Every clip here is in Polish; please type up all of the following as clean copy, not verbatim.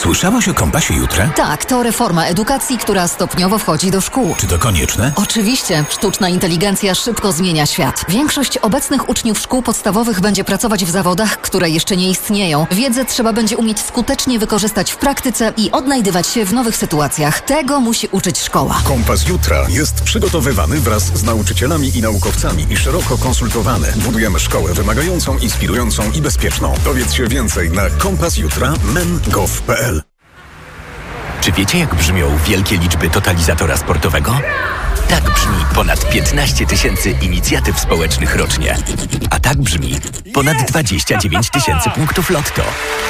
Słyszałaś o Kompasie Jutra? Tak, to reforma edukacji, która stopniowo wchodzi do szkół. Czy to konieczne? Oczywiście, sztuczna inteligencja szybko zmienia świat. Większość obecnych uczniów szkół podstawowych będzie pracować w zawodach, które jeszcze nie istnieją. Wiedzę trzeba będzie umieć skutecznie wykorzystać w praktyce i odnajdywać się w nowych sytuacjach. Tego musi uczyć szkoła. Kompas Jutra jest przygotowywany wraz z nauczycielami i naukowcami i szeroko konsultowany. Budujemy szkołę wymagającą, inspirującą i bezpieczną. Dowiedz się więcej na kompasjutra.men.gov.pl. Czy wiecie, jak brzmią wielkie liczby totalizatora sportowego? Tak brzmi ponad 15 000 inicjatyw społecznych rocznie. A tak brzmi ponad 29 000 punktów lotto.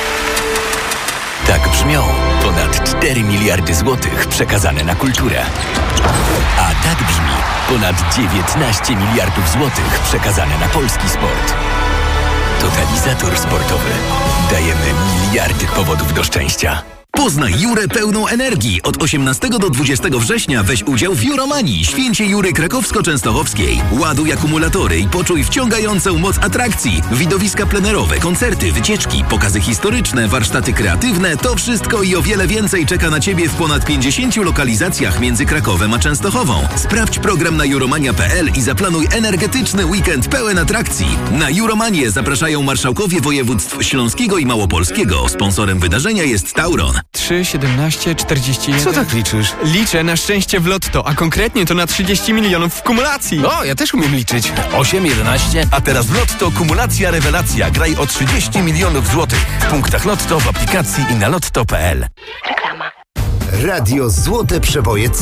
Tak brzmią ponad 4 miliardy złotych przekazane na kulturę. A tak brzmi ponad 19 miliardów złotych przekazane na polski sport. Totalizator sportowy. Dajemy miliardy powodów do szczęścia. Poznaj Jurę pełną energii. Od 18 do 20 września weź udział w Juromanii, święcie Jury krakowsko-częstochowskiej. Ładuj akumulatory i poczuj wciągającą moc atrakcji. Widowiska plenerowe, koncerty, wycieczki, pokazy historyczne, warsztaty kreatywne. To wszystko i o wiele więcej czeka na Ciebie w ponad 50 lokalizacjach między Krakowem a Częstochową. Sprawdź program na juromania.pl i zaplanuj energetyczny weekend pełen atrakcji. Na Juromanię zapraszają marszałkowie województw śląskiego i małopolskiego. Sponsorem wydarzenia jest Tauron. 3, 17, 41... Co tak liczysz? Liczę na szczęście w lotto, a konkretnie to na 30 milionów w kumulacji. O, ja też umiem liczyć. 8, 11. A teraz w Lotto kumulacja rewelacja. Graj o 30 milionów złotych. W punktach Lotto, w aplikacji i na lotto.pl. Reklama. Radio Złote Przeboje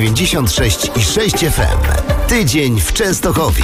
C96,6 FM. Tydzień w Częstochowie.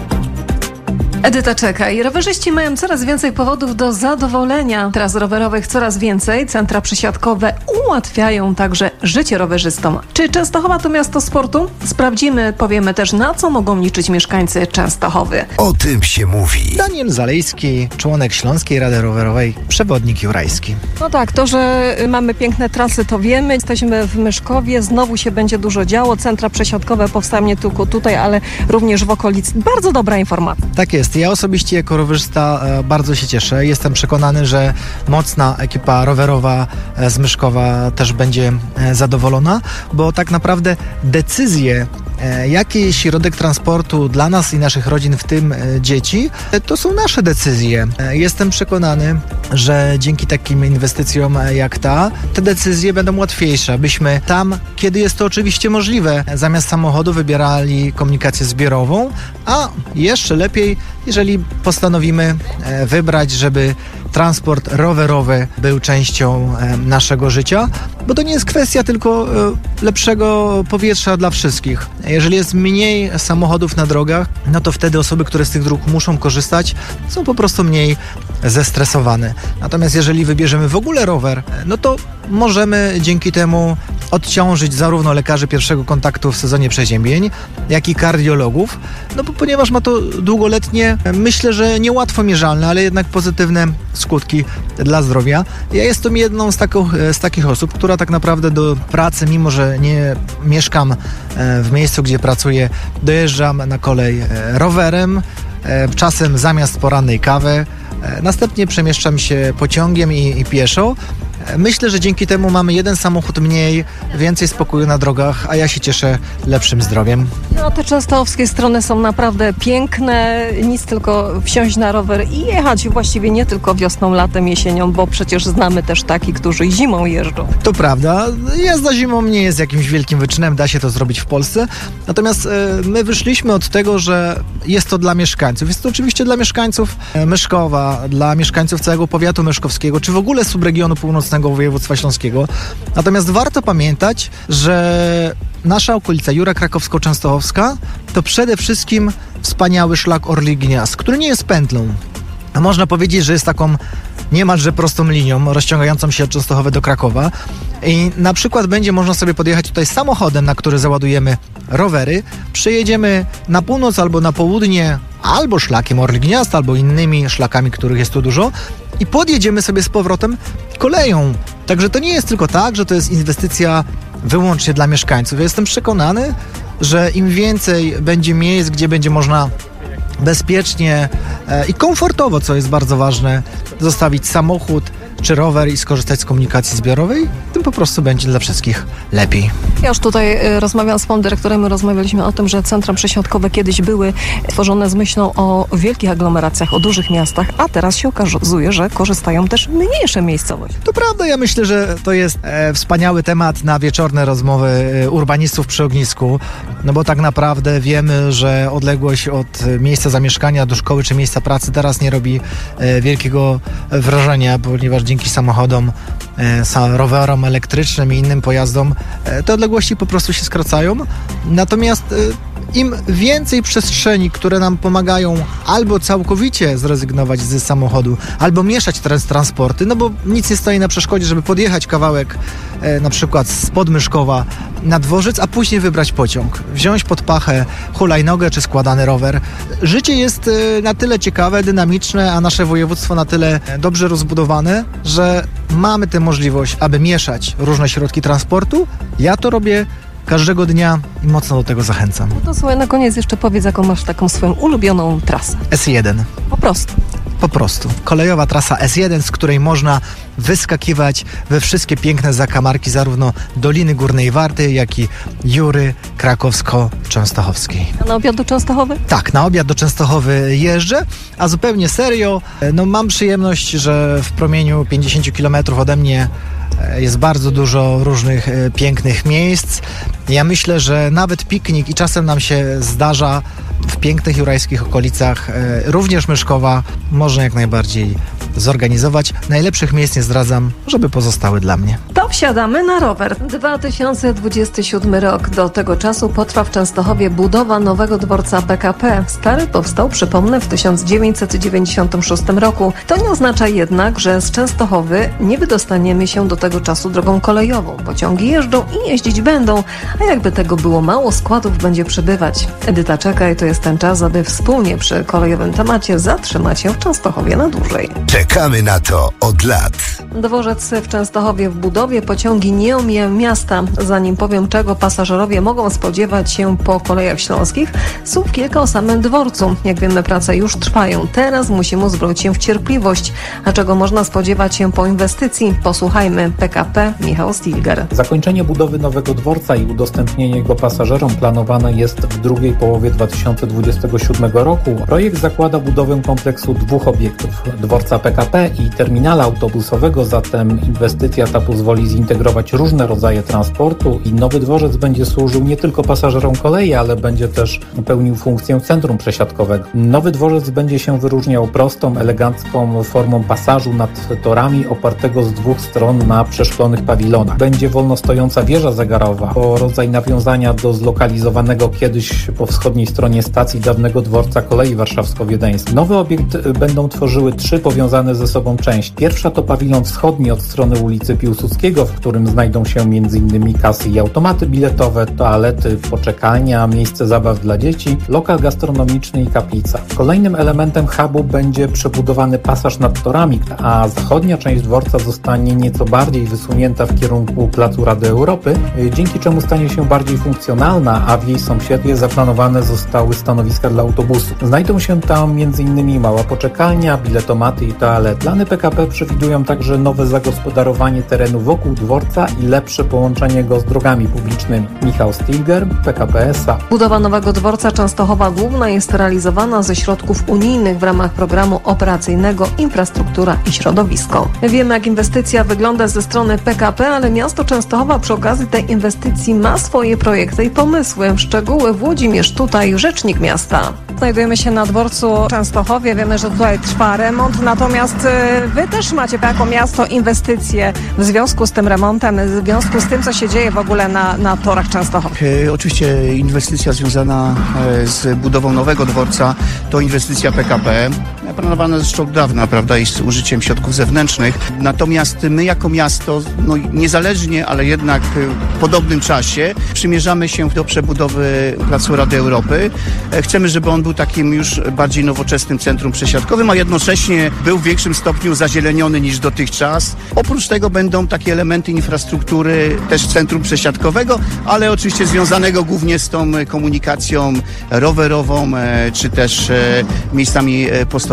Edyta czeka i rowerzyści mają coraz więcej powodów do zadowolenia. Tras rowerowych coraz więcej, centra przesiadkowe ułatwiają także życie rowerzystom. Czy Częstochowa to miasto sportu? Sprawdzimy, powiemy też, na co mogą liczyć mieszkańcy Częstochowy. O tym się mówi. Daniel Zalejski, członek Śląskiej Rady Rowerowej, przewodnik jurajski. No tak, to, że mamy piękne trasy, to wiemy. Jesteśmy w Myszkowie, znowu się będzie dużo działo. Centra przesiadkowe powstają nie tylko tutaj, ale również w okolicy. Bardzo dobra informacja. Tak jest. Ja osobiście jako rowerzysta bardzo się cieszę. Jestem przekonany, że mocna ekipa rowerowa z Myszkowa też będzie zadowolona, bo tak naprawdę decyzje, jaki środek transportu dla nas i naszych rodzin, w tym dzieci, to są nasze decyzje. Jestem przekonany, że dzięki takim inwestycjom jak ta, te decyzje będą łatwiejsze, abyśmy tam, kiedy jest to oczywiście możliwe, zamiast samochodu wybierali komunikację zbiorową, a jeszcze lepiej, jeżeli postanowimy wybrać, żeby transport rowerowy był częścią naszego życia, bo to nie jest kwestia tylko lepszego powietrza dla wszystkich. Jeżeli jest mniej samochodów na drogach, no to wtedy osoby, które z tych dróg muszą korzystać, są po prostu mniej zestresowane. Natomiast jeżeli wybierzemy w ogóle rower, no to możemy dzięki temu odciążyć zarówno lekarzy pierwszego kontaktu w sezonie przeziębień, jak i kardiologów, no bo ponieważ ma to długoletnie, myślę, że niełatwo mierzalne, ale jednak pozytywne skutki dla zdrowia. Ja jestem jedną z takich osób, która tak naprawdę do pracy, mimo że nie mieszkam w miejscu, gdzie pracuję, dojeżdżam na kolej rowerem, czasem zamiast porannej kawy. Następnie przemieszczam się pociągiem i pieszo. Myślę, że dzięki temu mamy jeden samochód mniej, więcej spokoju na drogach, a ja się cieszę lepszym zdrowiem. No te częstochowskie strony są naprawdę piękne, nic tylko wsiąść na rower i jechać właściwie nie tylko wiosną, latem, jesienią, bo przecież znamy też takich, którzy zimą jeżdżą. To prawda, jazda zimą nie jest jakimś wielkim wyczynem, da się to zrobić w Polsce, natomiast my wyszliśmy od tego, że jest to dla mieszkańców. Jest to oczywiście dla mieszkańców Myszkowa, dla mieszkańców całego powiatu myszkowskiego, czy w ogóle subregionu północnego województwa śląskiego. Natomiast warto pamiętać, że nasza okolica, Jura krakowsko-częstochowska, to przede wszystkim wspaniały szlak Orlik-Gniazd, który nie jest pętlą. A można powiedzieć, że jest taką niemalże prostą linią rozciągającą się od Częstochowy do Krakowa. I na przykład będzie można sobie podjechać tutaj samochodem, na który załadujemy rowery, przejedziemy na północ albo na południe, albo szlakiem Orlik-Gniazd, albo innymi szlakami, których jest tu dużo, i podjedziemy sobie z powrotem koleją. Także to nie jest tylko tak, że to jest inwestycja wyłącznie dla mieszkańców. Ja jestem przekonany, że im więcej będzie miejsc, gdzie będzie można bezpiecznie i komfortowo, co jest bardzo ważne, zostawić samochód, czy rower i skorzystać z komunikacji zbiorowej, tym po prostu będzie dla wszystkich lepiej. Ja już tutaj rozmawiam z panem dyrektorem, rozmawialiśmy o tym, że centra przesiadkowe kiedyś były tworzone z myślą o wielkich aglomeracjach, o dużych miastach, a teraz się okazuje, że korzystają też mniejsze miejscowości. To prawda, ja myślę, że to jest wspaniały temat na wieczorne rozmowy urbanistów przy ognisku, no bo tak naprawdę wiemy, że odległość od miejsca zamieszkania do szkoły czy miejsca pracy teraz nie robi wielkiego wrażenia, ponieważ dzięki samochodom, rowerom elektrycznym i innym pojazdom te odległości po prostu się skracają. Natomiast im więcej przestrzeni, które nam pomagają albo całkowicie zrezygnować z samochodu, albo mieszać transporty, no bo nic nie stoi na przeszkodzie, żeby podjechać kawałek na przykład spod Myszkowa na dworzec, a później wybrać pociąg, wziąć pod pachę hulajnogę czy składany rower. Życie jest na tyle ciekawe, dynamiczne, a nasze województwo na tyle dobrze rozbudowane, że mamy tę możliwość, aby mieszać różne środki transportu. Ja to robię każdego dnia i mocno do tego zachęcam. No to słuchaj, na koniec jeszcze powiedz, jaką masz taką swoją ulubioną trasę. S1. Po prostu. Po prostu. Kolejowa trasa S1, z której można wyskakiwać we wszystkie piękne zakamarki zarówno Doliny Górnej Warty, jak i Jury Krakowsko-Częstochowskiej. A na obiad do Częstochowy? Tak, na obiad do Częstochowy jeżdżę, a zupełnie serio, no mam przyjemność, że w promieniu 50 km ode mnie jest bardzo dużo różnych pięknych miejsc. Ja myślę, że nawet piknik i czasem nam się zdarza w pięknych jurajskich okolicach, również Myszkowa, można jak najbardziej zorganizować. Najlepszych miejsc nie zdradzam, żeby pozostały dla mnie. To wsiadamy na rower. 2027 rok. Do tego czasu potrwa w Częstochowie budowa nowego dworca PKP. Stary powstał, przypomnę, w 1996 roku. To nie oznacza jednak, że z Częstochowy nie wydostaniemy się do tego czasu drogą kolejową. Pociągi jeżdżą i jeździć będą, a jakby tego było mało, składów będzie przybywać. Edyta Czekaj, to jest ten czas, aby wspólnie przy kolejowym temacie zatrzymać się w Częstochowie na dłużej. Czekamy na to od lat. Dworzec w Częstochowie w budowie, pociągi nie omijają miasta. Zanim powiem, czego pasażerowie mogą spodziewać się po kolejach śląskich, słów kilka o samym dworcu. Jak wiemy, prace już trwają. Teraz musimy uzbroić się w cierpliwość. A czego można spodziewać się po inwestycji? Posłuchajmy. PKP, Michał Stilger. Zakończenie budowy nowego dworca i udostępnienie go pasażerom planowane jest w drugiej połowie 2027 roku. Projekt zakłada budowę kompleksu 2 obiektów. Dworca PKP i terminala autobusowego, zatem inwestycja ta pozwoli zintegrować różne rodzaje transportu i nowy dworzec będzie służył nie tylko pasażerom kolei, ale będzie też pełnił funkcję centrum przesiadkowego. Nowy dworzec będzie się wyróżniał prostą, elegancką formą pasażu nad torami opartego z 2 stron na przeszklonych pawilonach. Będzie wolno stojąca wieża zegarowa, to rodzaj nawiązania do zlokalizowanego kiedyś po wschodniej stronie stacji dawnego dworca kolei warszawsko-wiedeńskiej. Nowy obiekt będą tworzyły 3 powiązane ze sobą części. Pierwsza to pawilon wschodni od strony ulicy Piłsudskiego, w którym znajdą się m.in. kasy i automaty biletowe, toalety, poczekalnia, miejsce zabaw dla dzieci, lokal gastronomiczny i kaplica. Kolejnym elementem hubu będzie przebudowany pasaż nad torami, a zachodnia część dworca zostanie nieco bardziej wysunięta w kierunku Placu Rady Europy, dzięki czemu stanie się bardziej funkcjonalna, a w jej sąsiedztwie zaplanowane zostały stanowiska dla autobusów. Znajdą się tam m.in. mała poczekalnia, biletomaty i toalety. Plany PKP przewidują także nowe zagospodarowanie terenu wokół dworca i lepsze połączenie go z drogami publicznymi. Michał Stilger, PKP SA. Budowa nowego dworca Częstochowa Główna jest realizowana ze środków unijnych w ramach programu operacyjnego Infrastruktura i Środowisko. Wiemy, jak inwestycja wygląda ze strony PKP, ale miasto Częstochowa przy okazji tej inwestycji ma swoje projekty i pomysły. Szczegóły Włodzimierz Tutaj, rzecznik miasta. Znajdujemy się na dworcu Częstochowie. Wiemy, że tutaj trwa remont, natomiast wy też macie jako miasto inwestycje w związku z tym remontem, w związku z tym, co się dzieje w ogóle na torach Częstochowy. Oczywiście inwestycja związana z budową nowego dworca to inwestycja PKP, planowana zresztą od dawna, prawda, i z użyciem środków zewnętrznych. Natomiast my jako miasto, niezależnie, ale jednak w podobnym czasie przymierzamy się do przebudowy Placu Rady Europy. Chcemy, żeby on był takim już bardziej nowoczesnym centrum przesiadkowym, a jednocześnie był w większym stopniu zazieleniony niż dotychczas. Oprócz tego będą takie elementy infrastruktury też centrum przesiadkowego, ale oczywiście związanego głównie z tą komunikacją rowerową, czy też miejscami postojowymi.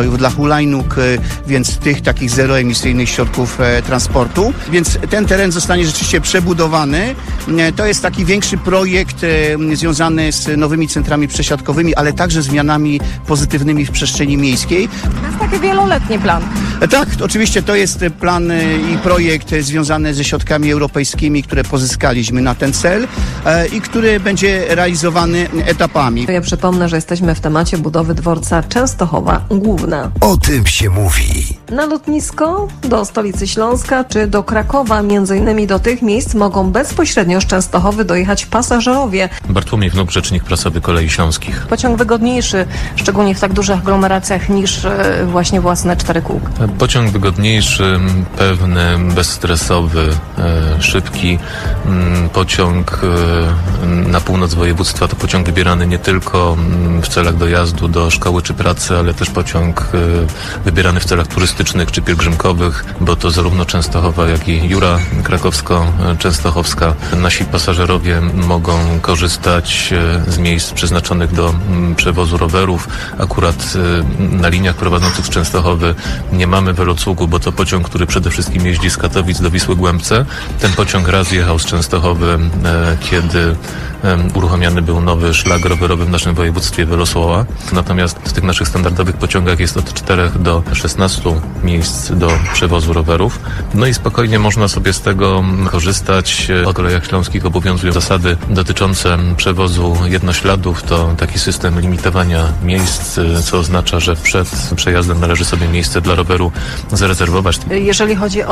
przystojów, dla hulajnóg, więc tych takich zeroemisyjnych środków transportu. Więc ten teren zostanie rzeczywiście przebudowany. To jest taki większy projekt związany z nowymi centrami przesiadkowymi, ale także zmianami pozytywnymi w przestrzeni miejskiej. To jest taki wieloletni plan. Tak, oczywiście to jest plan i projekt związany ze środkami europejskimi, które pozyskaliśmy na ten cel i który będzie realizowany etapami. Ja przypomnę, że jesteśmy w temacie budowy dworca Częstochowa Główna. O tym się mówi. Na lotnisko, do stolicy Śląska czy do Krakowa, między innymi do tych miejsc mogą bezpośrednio z Częstochowy dojechać pasażerowie. Bartłomiej Wnuk, rzecznik prasowy Kolei Śląskich. Pociąg wygodniejszy, szczególnie w tak dużych aglomeracjach, niż właśnie własne 4 kółka. Pociąg wygodniejszy, pewny, bezstresowy, szybki. Pociąg na północ województwa to pociąg wybierany nie tylko w celach dojazdu do szkoły czy pracy, ale też pociąg wybierany w celach turystycznych czy pielgrzymkowych, bo to zarówno Częstochowa, jak i Jura Krakowsko-Częstochowska. Nasi pasażerowie mogą korzystać z miejsc przeznaczonych do przewozu rowerów. Akurat na liniach prowadzących z Częstochowy nie mamy welocługu, bo to pociąg, który przede wszystkim jeździ z Katowic do Wisły-Głębce. Ten pociąg raz jechał z Częstochowy, kiedy uruchomiony był nowy szlak rowerowy w naszym województwie Welosłowa. Natomiast w tych naszych standardowych pociągach jest od 4 do 16 miejsc do przewozu rowerów. No i spokojnie można sobie z tego korzystać. O Kolejach Śląskich obowiązują zasady dotyczące przewozu jednośladów. To taki system limitowania miejsc, co oznacza, że przed przejazdem należy sobie miejsce dla roweru zarezerwować. Jeżeli chodzi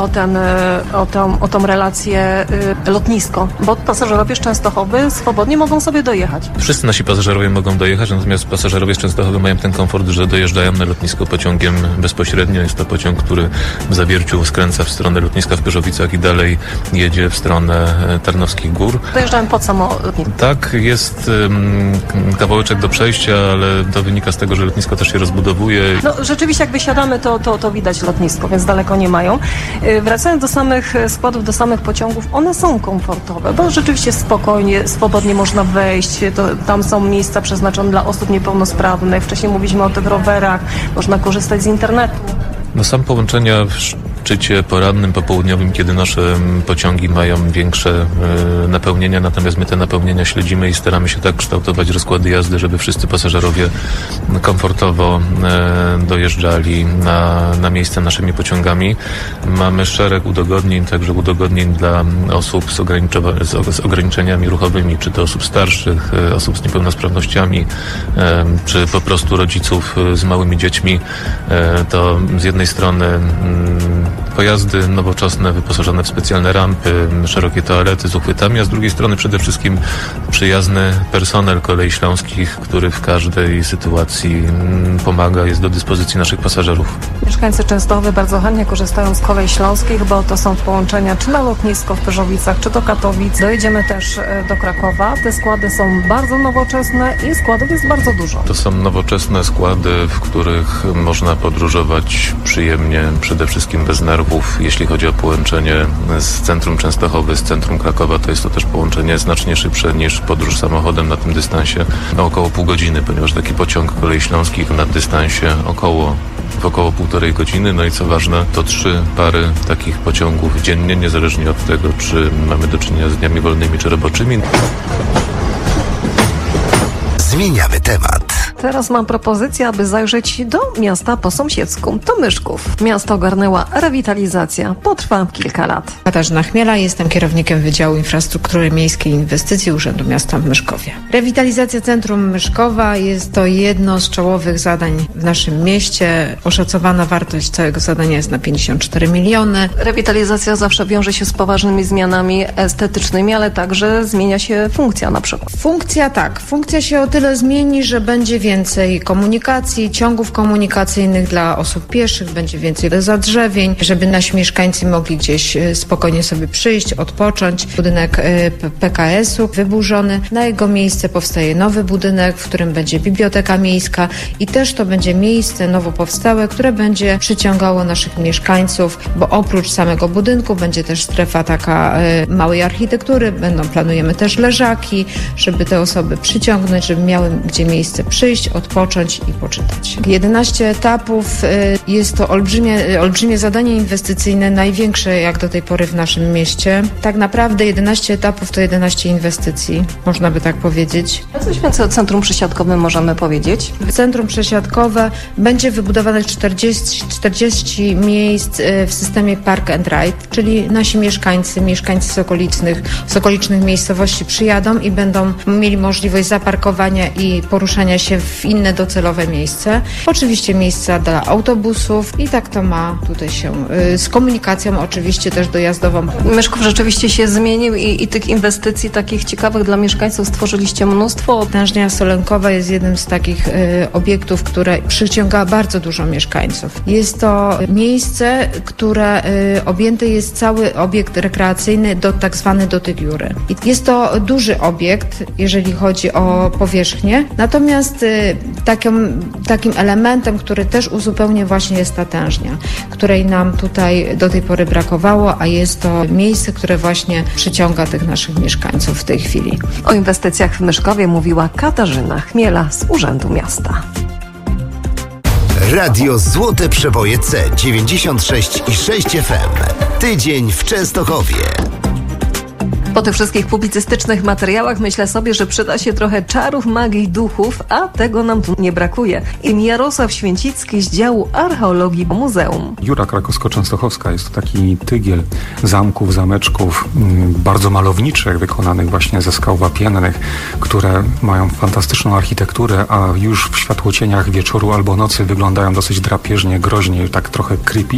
o tą relację lotnisko, bo pasażerowie z Częstochowy swobodnie mogą sobie dojechać. Wszyscy nasi pasażerowie mogą dojechać, natomiast pasażerowie z Częstochowy mają ten komfort, że dojeżdżają na lotnisko pociągiem bezpośrednio. Jest to pociąg, który w Zawierciu skręca w stronę lotniska w Pyrzowicach i dalej jedzie w stronę Tarnowskich Gór. Dojeżdżają pod samo lotnisko. Tak, jest kawałeczek do przejścia, ale to wynika z tego, że lotnisko też się rozbudowuje. No rzeczywiście jak wysiadamy, to widać lotnisko, więc daleko nie mają. Wracając do samych składów, do samych pociągów, one są komfortowe, bo rzeczywiście spokojnie, swobodnie można wejść. Tam są miejsca przeznaczone dla osób niepełnosprawnych. Wcześniej mówiliśmy o tych rowerach, można korzystać z internetu. No sam połączenia w szczycie porannym, popołudniowym, kiedy nasze pociągi mają większe napełnienia, natomiast my te napełnienia śledzimy i staramy się tak kształtować rozkłady jazdy, żeby wszyscy pasażerowie komfortowo dojeżdżali na miejsce naszymi pociągami. Mamy szereg udogodnień, także udogodnień dla osób z ograniczeniami ruchowymi, czy to osób starszych, osób z niepełnosprawnościami, czy po prostu rodziców z małymi dziećmi. To z jednej strony pojazdy nowoczesne, wyposażone w specjalne rampy, szerokie toalety z uchwytami, a z drugiej strony przede wszystkim przyjazny personel Kolei Śląskich, który w każdej sytuacji pomaga, jest do dyspozycji naszych pasażerów. Mieszkańcy Częstochowy bardzo chętnie korzystają z Kolei Śląskich, bo to są połączenia czy na lotnisko w Pyrzowicach, czy do Katowic. Dojedziemy też do Krakowa. Te składy są bardzo nowoczesne i składów jest bardzo dużo. To są nowoczesne składy, w których można podróżować przyjemnie, przede wszystkim bez nerwów. Jeśli chodzi o połączenie z centrum Częstochowy, z centrum Krakowa, to jest to też połączenie znacznie szybsze niż podróż samochodem na tym dystansie, około pół godziny, ponieważ taki pociąg Kolei Śląskich na dystansie około 1,5 godziny. No i co ważne, to 3 pary takich pociągów dziennie, niezależnie od tego, czy mamy do czynienia z dniami wolnymi czy roboczymi. Zmieniamy temat. Teraz mam propozycję, aby zajrzeć do miasta po sąsiedzku, do Myszków. Miasto ogarnęła rewitalizacja. Potrwa kilka lat. Katarzyna Chmiela, jestem kierownikiem Wydziału Infrastruktury Miejskiej i Inwestycji Urzędu Miasta w Myszkowie. Rewitalizacja centrum Myszkowa jest to jedno z czołowych zadań w naszym mieście. Oszacowana wartość całego zadania jest na 54 miliony. Rewitalizacja zawsze wiąże się z poważnymi zmianami estetycznymi, ale także zmienia się funkcja na przykład. Funkcja się o tyle zmieni, że będzie więcej komunikacji, ciągów komunikacyjnych dla osób pieszych, będzie więcej zadrzewień, żeby nasi mieszkańcy mogli gdzieś spokojnie sobie przyjść, odpocząć. Budynek PKS-u wyburzony. Na jego miejsce powstaje nowy budynek, w którym będzie biblioteka miejska i też to będzie miejsce nowo powstałe, które będzie przyciągało naszych mieszkańców, bo oprócz samego budynku będzie też strefa taka małej architektury. Planujemy też leżaki, żeby te osoby przyciągnąć, żeby miały gdzie miejsce przyjść. wyjść, odpocząć i poczytać. 11 etapów jest to olbrzymie zadanie inwestycyjne, największe jak do tej pory w naszym mieście. Tak naprawdę 11 etapów to 11 inwestycji, można by tak powiedzieć. A coś więcej o Centrum Przesiadkowym możemy powiedzieć? Centrum przesiadkowe będzie wybudowane 40 miejsc w systemie Park and Ride, czyli nasi mieszkańcy z okolicznych miejscowości przyjadą i będą mieli możliwość zaparkowania i poruszania się w inne docelowe miejsce. Oczywiście miejsca dla autobusów i tak to ma tutaj się z komunikacją oczywiście też dojazdową. Myszków rzeczywiście się zmienił i tych inwestycji takich ciekawych dla mieszkańców stworzyliście mnóstwo. Tężnia Solenkowa jest jednym z takich obiektów, które przyciąga bardzo dużo mieszkańców. Jest to miejsce, które objęty jest cały obiekt rekreacyjny tak zwany dotyk Jury. Jest to duży obiekt, jeżeli chodzi o powierzchnię, natomiast takim elementem, który też uzupełnia właśnie jest ta tężnia, której nam tutaj do tej pory brakowało, a jest to miejsce, które właśnie przyciąga tych naszych mieszkańców w tej chwili. O inwestycjach w Myszkowie mówiła Katarzyna Chmiela z Urzędu Miasta. Radio Złote Przeboje C 96,6 FM. Tydzień w Częstochowie. Po tych wszystkich publicystycznych materiałach myślę sobie, że przyda się trochę czarów, magii, duchów, a tego nam tu nie brakuje. Jarosław Święcicki z działu archeologii muzeum. Jura krakowsko-częstochowska jest to taki tygiel zamków, zameczków bardzo malowniczych, wykonanych właśnie ze skał wapiennych, które mają fantastyczną architekturę, a już w światłocieniach wieczoru albo nocy wyglądają dosyć drapieżnie, groźnie, tak trochę creepy.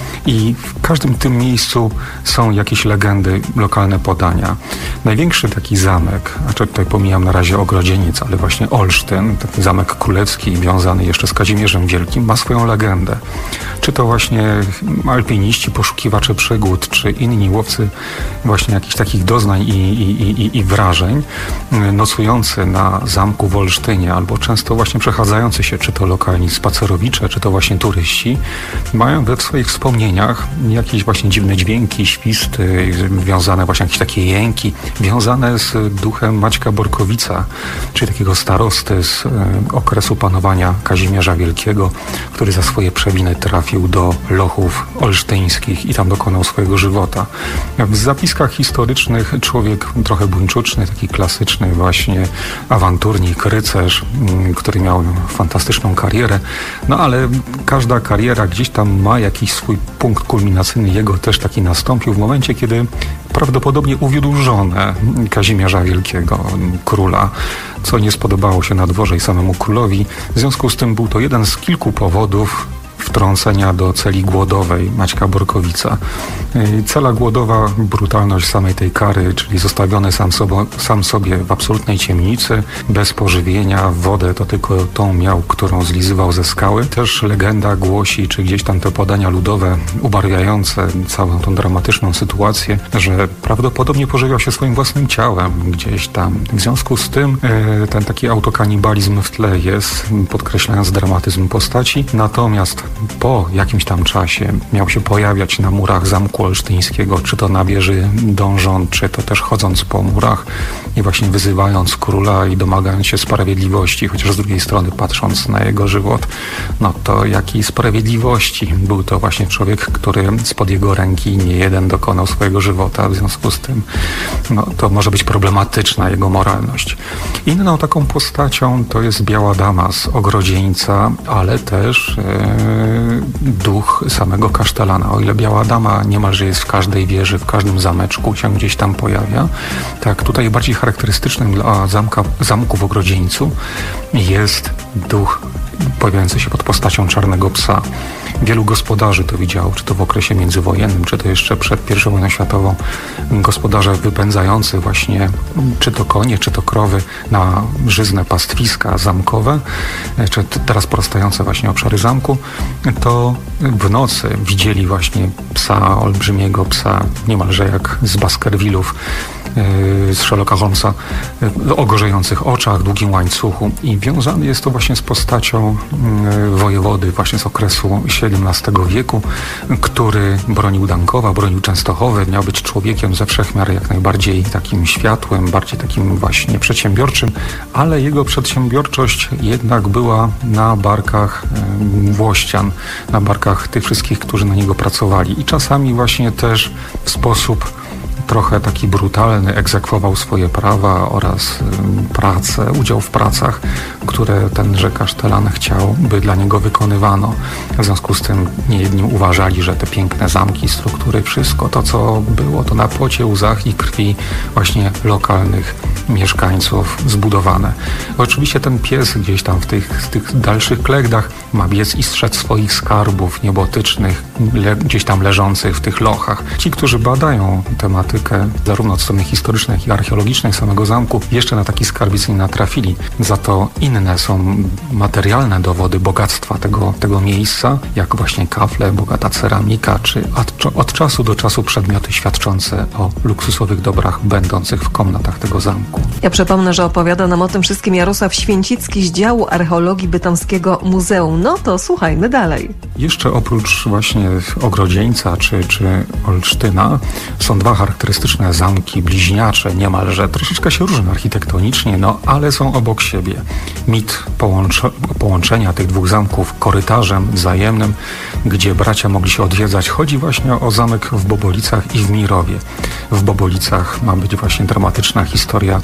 I w każdym tym miejscu są jakieś legendy, lokalne podania. Największy taki zamek, tutaj pomijam na razie Ogrodzieniec, ale właśnie Olsztyn, taki zamek królewski wiązany jeszcze z Kazimierzem Wielkim, ma swoją legendę. Czy to właśnie alpiniści, poszukiwacze przygód, czy inni łowcy właśnie jakichś takich doznań i wrażeń, nocujący na zamku w Olsztynie, albo często właśnie przechadzający się, czy to lokalni spacerowicze, czy to właśnie turyści, mają we swoich wspomnieniach jakieś właśnie dziwne dźwięki, świsty, wiązane właśnie jakieś takie jęki, wiązane z duchem Maćka Borkowica, czyli takiego starosty z okresu panowania Kazimierza Wielkiego, który za swoje przewiny trafił do Lochów olsztyńskich i tam dokonał swojego żywota. W zapiskach historycznych człowiek trochę buńczuczny, taki klasyczny właśnie awanturnik, rycerz, który miał fantastyczną karierę, no ale każda kariera gdzieś tam ma jakiś swój punkt kulminacyjny, jego też taki nastąpił w momencie, kiedy prawdopodobnie uwiódł żonę Kazimierza Wielkiego, króla, co nie spodobało się na dworze i samemu królowi. W związku z tym był to jeden z kilku powodów wtrącenia do celi głodowej Maćka Borkowica. Cela głodowa, brutalność samej tej kary, czyli zostawiony sam sobie w absolutnej ciemnicy, bez pożywienia, wodę to tylko tą miał, którą zlizywał ze skały. Też legenda głosi, czy gdzieś tam te podania ludowe ubarwiające całą tą dramatyczną sytuację, że prawdopodobnie pożywiał się swoim własnym ciałem gdzieś tam. W związku z tym ten taki autokanibalizm w tle jest, podkreślając dramatyzm postaci. Natomiast po jakimś tam czasie miał się pojawiać na murach zamku olsztyńskiego, czy to na wieży dążąc, czy to też chodząc po murach i właśnie wyzywając króla i domagając się sprawiedliwości, chociaż z drugiej strony patrząc na jego żywot, no to jakiej sprawiedliwości? Był to właśnie człowiek, który spod jego ręki nie jeden dokonał swojego żywota, w związku z tym no, to może być problematyczna jego moralność. Inną taką postacią to jest Biała Dama z Ogrodzieńca, ale też duch samego kasztelana. O ile Biała Dama niemalże jest w każdej wieży, w każdym zameczku się gdzieś tam pojawia, tak tutaj bardziej charakterystycznym dla zamku w Ogrodzieńcu jest duch pojawiający się pod postacią Czarnego Psa. Wielu gospodarzy to widziało, czy to w okresie międzywojennym, czy to jeszcze przed I wojną światową. Gospodarze wypędzający właśnie czy to konie, czy to krowy na żyzne pastwiska zamkowe, czy teraz porastające właśnie obszary zamku, to w nocy widzieli właśnie psa, olbrzymiego psa, niemalże jak z Baskervillów, z Sherlocka Holmesa o gorzejących oczach, długim łańcuchu i wiązany jest to właśnie z postacią wojewody właśnie z okresu XVII wieku, który bronił Dankowa, bronił Częstochowy, miał być człowiekiem ze wszechmiar jak najbardziej takim światłym, bardziej takim właśnie przedsiębiorczym, ale jego przedsiębiorczość jednak była na barkach włościan, na barkach tych wszystkich, którzy na niego pracowali i czasami właśnie też w sposób trochę taki brutalny egzekwował swoje prawa oraz pracę, udział w pracach, które tenże kasztelan chciał, by dla niego wykonywano. W związku z tym niejedni uważali, że te piękne zamki, struktury, wszystko to, co było, to na pocie, łzach i krwi właśnie lokalnych mieszkańców zbudowane. Oczywiście ten pies gdzieś tam w tych dalszych klegdach ma biec i strzec swoich skarbów niebotycznych, gdzieś tam leżących w tych lochach. Ci, którzy badają tematykę zarówno od strony historycznej, jak i archeologicznej samego zamku, jeszcze na taki skarbiec nie natrafili. Za to inne są materialne dowody bogactwa tego miejsca, jak właśnie kafle, bogata ceramika, czy od czasu do czasu przedmioty świadczące o luksusowych dobrach będących w komnatach tego zamku. Ja przypomnę, że opowiada nam o tym wszystkim Jarosław Święcicki z działu archeologii Bytomskiego Muzeum. No to słuchajmy dalej. Jeszcze oprócz właśnie Ogrodzieńca czy Olsztyna są dwa charakterystyczne zamki bliźniacze niemalże. Troszeczkę się różnią architektonicznie, ale są obok siebie. Mit połączenia tych dwóch zamków korytarzem wzajemnym, gdzie bracia mogli się odwiedzać. Chodzi właśnie o zamek w Bobolicach i w Mirowie. W Bobolicach ma być właśnie dramatyczna historia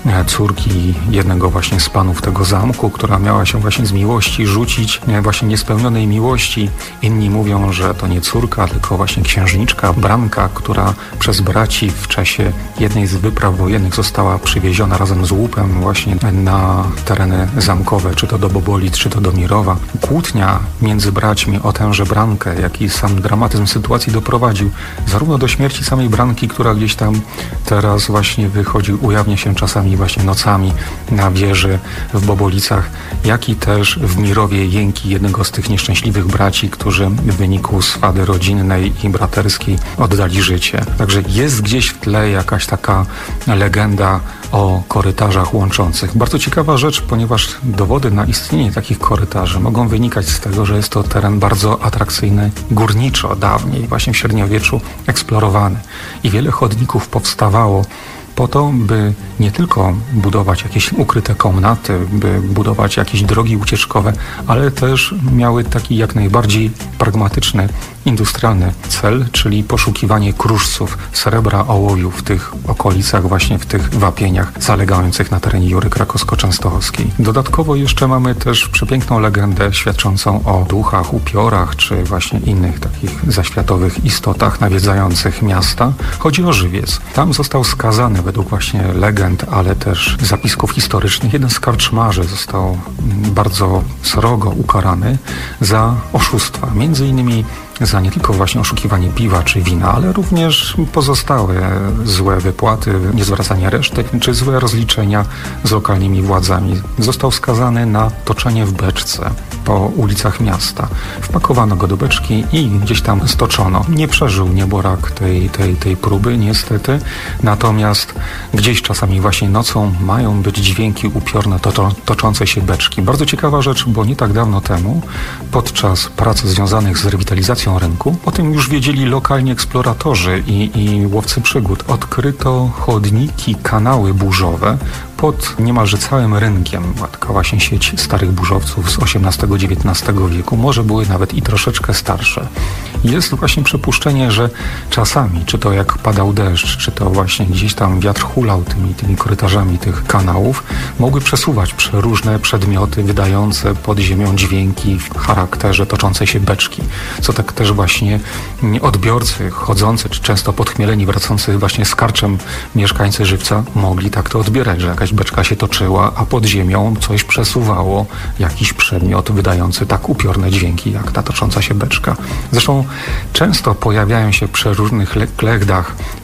córki jednego właśnie z panów tego zamku, która miała się właśnie z miłości rzucić, właśnie niespełnionej miłości. Inni mówią, że to nie córka, tylko właśnie księżniczka, Branka, która przez braci w czasie jednej z wypraw wojennych została przywieziona razem z łupem właśnie na tereny zamkowe, czy to do Bobolic, czy to do Mirowa. Kłótnia między braćmi o tęże Brankę, jak i sam dramatyzm sytuacji doprowadził zarówno do śmierci samej Branki, która gdzieś tam teraz właśnie ujawnia się czasami właśnie nocami na wieży w Bobolicach, jak i też w Mirowie jęki jednego z tych nieszczęśliwych braci, którzy w wyniku swady rodzinnej i braterskiej oddali życie. Także jest gdzieś w tle jakaś taka legenda o korytarzach łączących. Bardzo ciekawa rzecz, ponieważ dowody na istnienie takich korytarzy mogą wynikać z tego, że jest to teren bardzo atrakcyjny górniczo, dawniej, właśnie w średniowieczu eksplorowany. I wiele chodników powstawało po to, by nie tylko budować jakieś ukryte komnaty, by budować jakieś drogi ucieczkowe, ale też miały taki jak najbardziej pragmatyczny, industrialny cel, czyli poszukiwanie kruszców, srebra, ołowiu w tych okolicach, właśnie w tych wapieniach zalegających na terenie Jury Krakowsko-Częstochowskiej. Dodatkowo jeszcze mamy też przepiękną legendę świadczącą o duchach, upiorach, czy właśnie innych takich zaświatowych istotach nawiedzających miasta. Chodzi o Żywiec. Tam został skazany według właśnie legend, ale też zapisków historycznych. Jeden z karczmarzy został bardzo srogo ukarany za oszustwa. Między innymi za nie tylko właśnie oszukiwanie piwa czy wina, ale również pozostałe złe wypłaty, niezwracanie resztek czy złe rozliczenia z lokalnymi władzami. Został skazany na toczenie w beczce po ulicach miasta. Wpakowano go do beczki i gdzieś tam stoczono. Nie przeżył nieborak tej próby niestety, natomiast gdzieś czasami właśnie nocą mają być dźwięki upiorne toczące się beczki. Bardzo ciekawa rzecz, bo nie tak dawno temu podczas prac związanych z rewitalizacją rynku, o tym już wiedzieli lokalni eksploratorzy i łowcy przygód. Odkryto chodniki, kanały burzowe pod niemalże całym rynkiem. Taka właśnie sieć starych burzowców z XVIII-XIX wieku. Może były nawet i troszeczkę starsze. Jest właśnie przypuszczenie, że czasami, czy to jak padał deszcz, czy to właśnie gdzieś tam wiatr hulał tymi korytarzami tych kanałów, mogły przesuwać różne przedmioty wydające pod ziemią dźwięki w charakterze toczącej się beczki. Co tak też właśnie odbiorcy chodzący, czy często podchmieleni, wracający właśnie z karczem mieszkańcy Żywca mogli tak to odbierać, że jakaś beczka się toczyła, a pod ziemią coś przesuwało, jakiś przedmiot wydający tak upiorne dźwięki, jak ta tocząca się beczka. Zresztą często pojawiają się przy różnych klegdach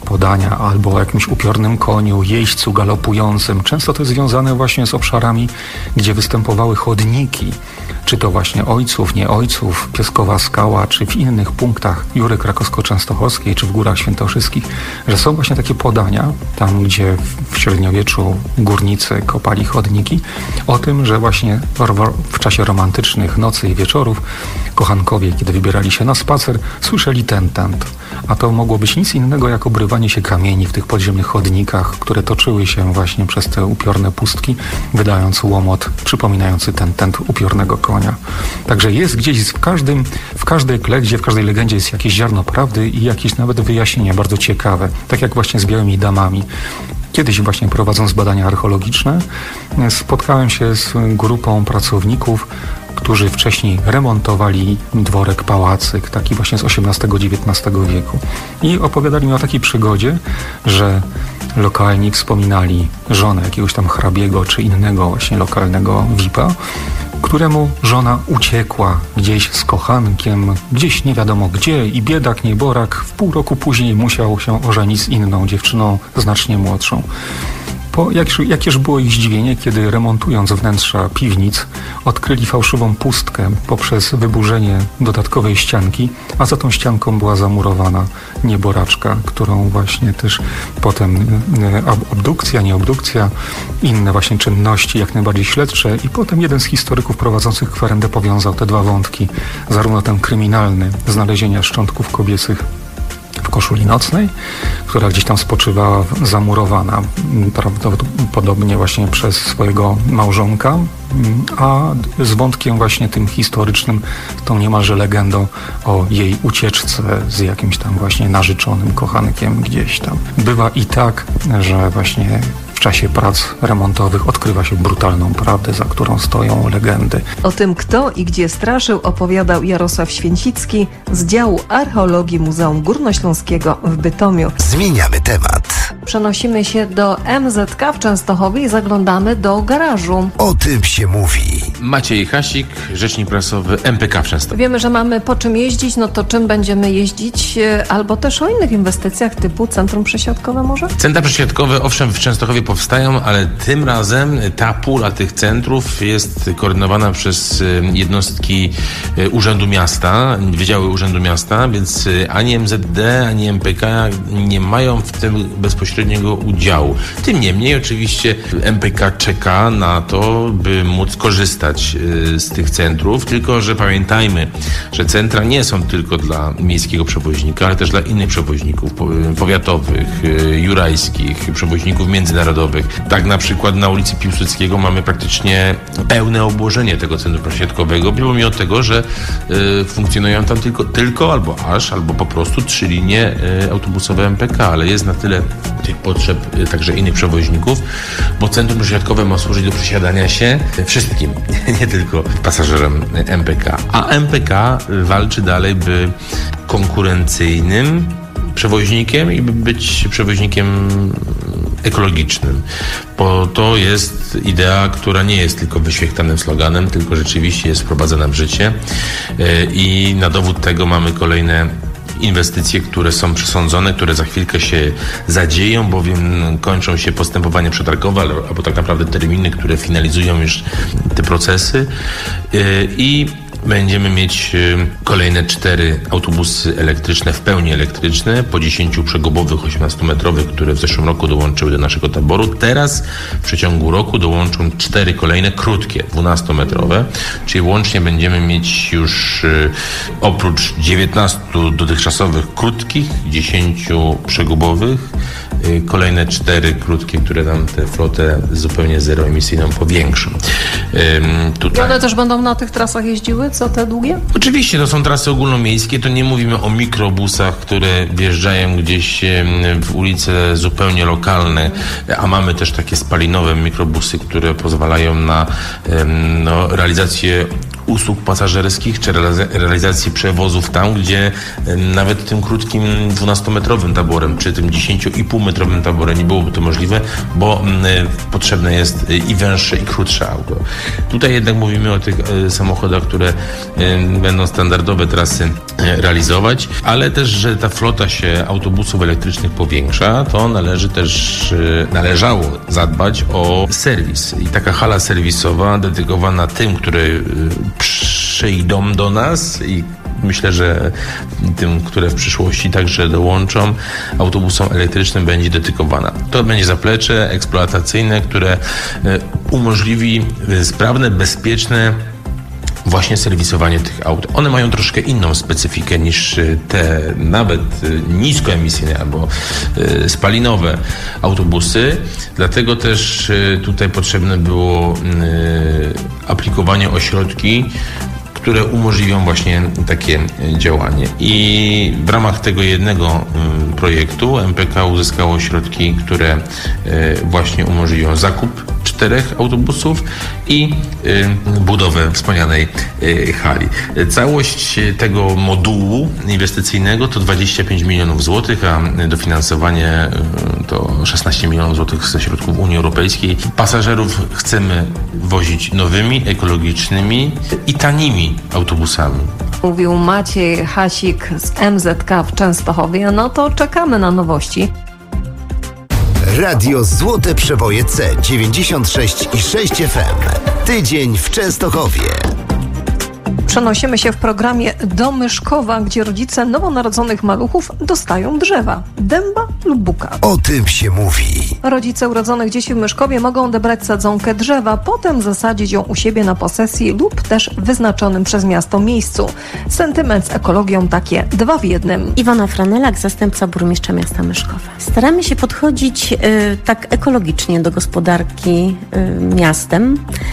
podania albo o jakimś upiornym koniu, jeźdźcu galopującym. Często to jest związane właśnie z obszarami, gdzie występowały chodniki, czy to właśnie Ojców, nie Ojców, Pieskowa Skała, czy w innych punktach Jury Krakowsko-Częstochowskiej, czy w Górach Świętokrzyskich, że są właśnie takie podania, tam gdzie w średniowieczu górnicy kopali chodniki, o tym, że właśnie w czasie romantycznych nocy i wieczorów kochankowie, kiedy wybierali się na spacer, słyszeli tentent. A to mogło być nic innego jak obrywanie się kamieni w tych podziemnych chodnikach, które toczyły się właśnie przez te upiorne pustki, wydając łomot przypominający tentent upiornego konia. Także jest gdzieś w każdej klegdzie, w każdej legendzie jest jakieś ziarno prawdy i jakieś nawet wyjaśnienia bardzo ciekawe. Tak jak właśnie z Białymi Damami. Kiedyś właśnie prowadząc badania archeologiczne spotkałem się z grupą pracowników, którzy wcześniej remontowali dworek Pałacyk, taki właśnie z XVIII-XIX wieku. I opowiadali mi o takiej przygodzie, że lokalni wspominali żonę jakiegoś tam hrabiego czy innego właśnie lokalnego VIP-a, któremu żona uciekła gdzieś z kochankiem, gdzieś nie wiadomo gdzie i biedak, nieborak w pół roku później musiał się ożenić z inną dziewczyną znacznie młodszą. Jakież było ich zdziwienie, kiedy remontując wnętrza piwnic odkryli fałszywą pustkę poprzez wyburzenie dodatkowej ścianki, a za tą ścianką była zamurowana nieboraczka, którą właśnie też potem obdukcja, nieobdukcja, inne właśnie czynności jak najbardziej śledcze i potem jeden z historyków prowadzących kwerendę powiązał te dwa wątki, zarówno ten kryminalny, znalezienia szczątków kobiecych w koszuli nocnej, która gdzieś tam spoczywała zamurowana prawdopodobnie właśnie przez swojego małżonka, a z wątkiem właśnie tym historycznym, tą niemalże legendą o jej ucieczce z jakimś tam właśnie narzeczonym kochankiem gdzieś tam. Bywa i tak, że właśnie w czasie prac remontowych odkrywa się brutalną prawdę, za którą stoją legendy. O tym, kto i gdzie straszył, opowiadał Jarosław Święcicki z działu archeologii Muzeum Górnośląskiego w Bytomiu. Zmieniamy temat. Przenosimy się do MZK w Częstochowie i zaglądamy do garażu. O tym się mówi. Maciej Hasik, rzecznik prasowy MPK w Częstochowie. Wiemy, że mamy po czym jeździć, no to czym będziemy jeździć? Albo też o innych inwestycjach typu centrum przesiadkowe może? Centra przesiadkowe owszem w Częstochowie powstają, ale tym razem ta pula tych centrów jest koordynowana przez jednostki Urzędu Miasta, Wydziały Urzędu Miasta, więc ani MZD, ani MPK nie mają w tym bezpośredniego udziału. Tym niemniej oczywiście MPK czeka na to, by móc korzystać z tych centrów, tylko że pamiętajmy, że centra nie są tylko dla miejskiego przewoźnika, ale też dla innych przewoźników powiatowych, jurajskich, przewoźników międzynarodowych. Tak na przykład na ulicy Piłsudskiego mamy praktycznie pełne obłożenie tego centrum przesiadkowego, pomimo tego, że funkcjonują tam albo po prostu 3 linie autobusowe MPK, ale jest na tyle tych potrzeb także innych przewoźników, bo centrum przesiadkowe ma służyć do przesiadania się wszystkim, nie tylko pasażerom MPK. A MPK walczy dalej, by konkurencyjnym przewoźnikiem i by być przewoźnikiem ekologicznym, bo to jest idea, która nie jest tylko wyświechtanym sloganem, tylko rzeczywiście jest wprowadzana w życie i na dowód tego mamy kolejne inwestycje, które są przesądzone, które za chwilkę się zadzieją, bowiem kończą się postępowania przetargowe, albo tak naprawdę terminy, które finalizują już te procesy i będziemy mieć kolejne 4 autobusy elektryczne, w pełni elektryczne, po 10 przegubowych 18-metrowych, które w zeszłym roku dołączyły do naszego taboru. Teraz w przeciągu roku dołączą 4 kolejne krótkie, 12-metrowe, czyli łącznie będziemy mieć już oprócz 19 dotychczasowych krótkich, 10 przegubowych, kolejne 4 krótkie, które nam tę flotę zupełnie zeroemisyjną powiększą. I one też będą na tych trasach jeździły, co te długie? Oczywiście, to są trasy ogólnomiejskie, to nie mówimy o mikrobusach, które wjeżdżają gdzieś w ulice zupełnie lokalne, a mamy też takie spalinowe mikrobusy, które pozwalają na realizację usług pasażerskich, czy realizacji przewozów tam, gdzie nawet tym krótkim 12-metrowym taborem, czy tym 10,5-metrowym taborem nie byłoby to możliwe, bo potrzebne jest i węższe, i krótsze auto. Tutaj jednak mówimy o tych samochodach, które będą standardowe trasy realizować, ale też, że ta flota się autobusów elektrycznych powiększa, to należało zadbać o serwis. I taka hala serwisowa dedykowana tym, które przyjdą do nas i myślę, że tym, które w przyszłości także dołączą, autobusom elektrycznym będzie dedykowana. To będzie zaplecze eksploatacyjne, które umożliwi sprawne, bezpieczne właśnie serwisowanie tych aut. One mają troszkę inną specyfikę niż te nawet niskoemisyjne albo spalinowe autobusy. Dlatego też tutaj potrzebne było aplikowanie ośrodki, które umożliwią właśnie takie działanie. I w ramach tego jednego projektu MPK uzyskało środki, które właśnie umożliwią zakup 4 autobusów i budowę wspomnianej hali. Całość tego modułu inwestycyjnego to 25 milionów złotych, a dofinansowanie to 16 milionów złotych ze środków Unii Europejskiej. Pasażerów chcemy wozić nowymi, ekologicznymi i tanimi autobusami. Mówił Maciej Hasik z MZK w Częstochowie. No to czekamy na nowości. Radio Złote Przeboje C 96,6 FM. Tydzień w Częstochowie. Przenosimy się w programie do Myszkowa, gdzie rodzice nowonarodzonych maluchów dostają drzewa, dęba lub buka. O tym się mówi. Rodzice urodzonych dzieci w Myszkowie mogą odebrać sadzonkę drzewa, potem zasadzić ją u siebie na posesji lub też w wyznaczonym przez miasto miejscu. Sentyment z ekologią takie 2 w 1. Iwona Franelak, zastępca burmistrza miasta Myszkowa. Staramy się podchodzić tak ekologicznie do gospodarki miastem.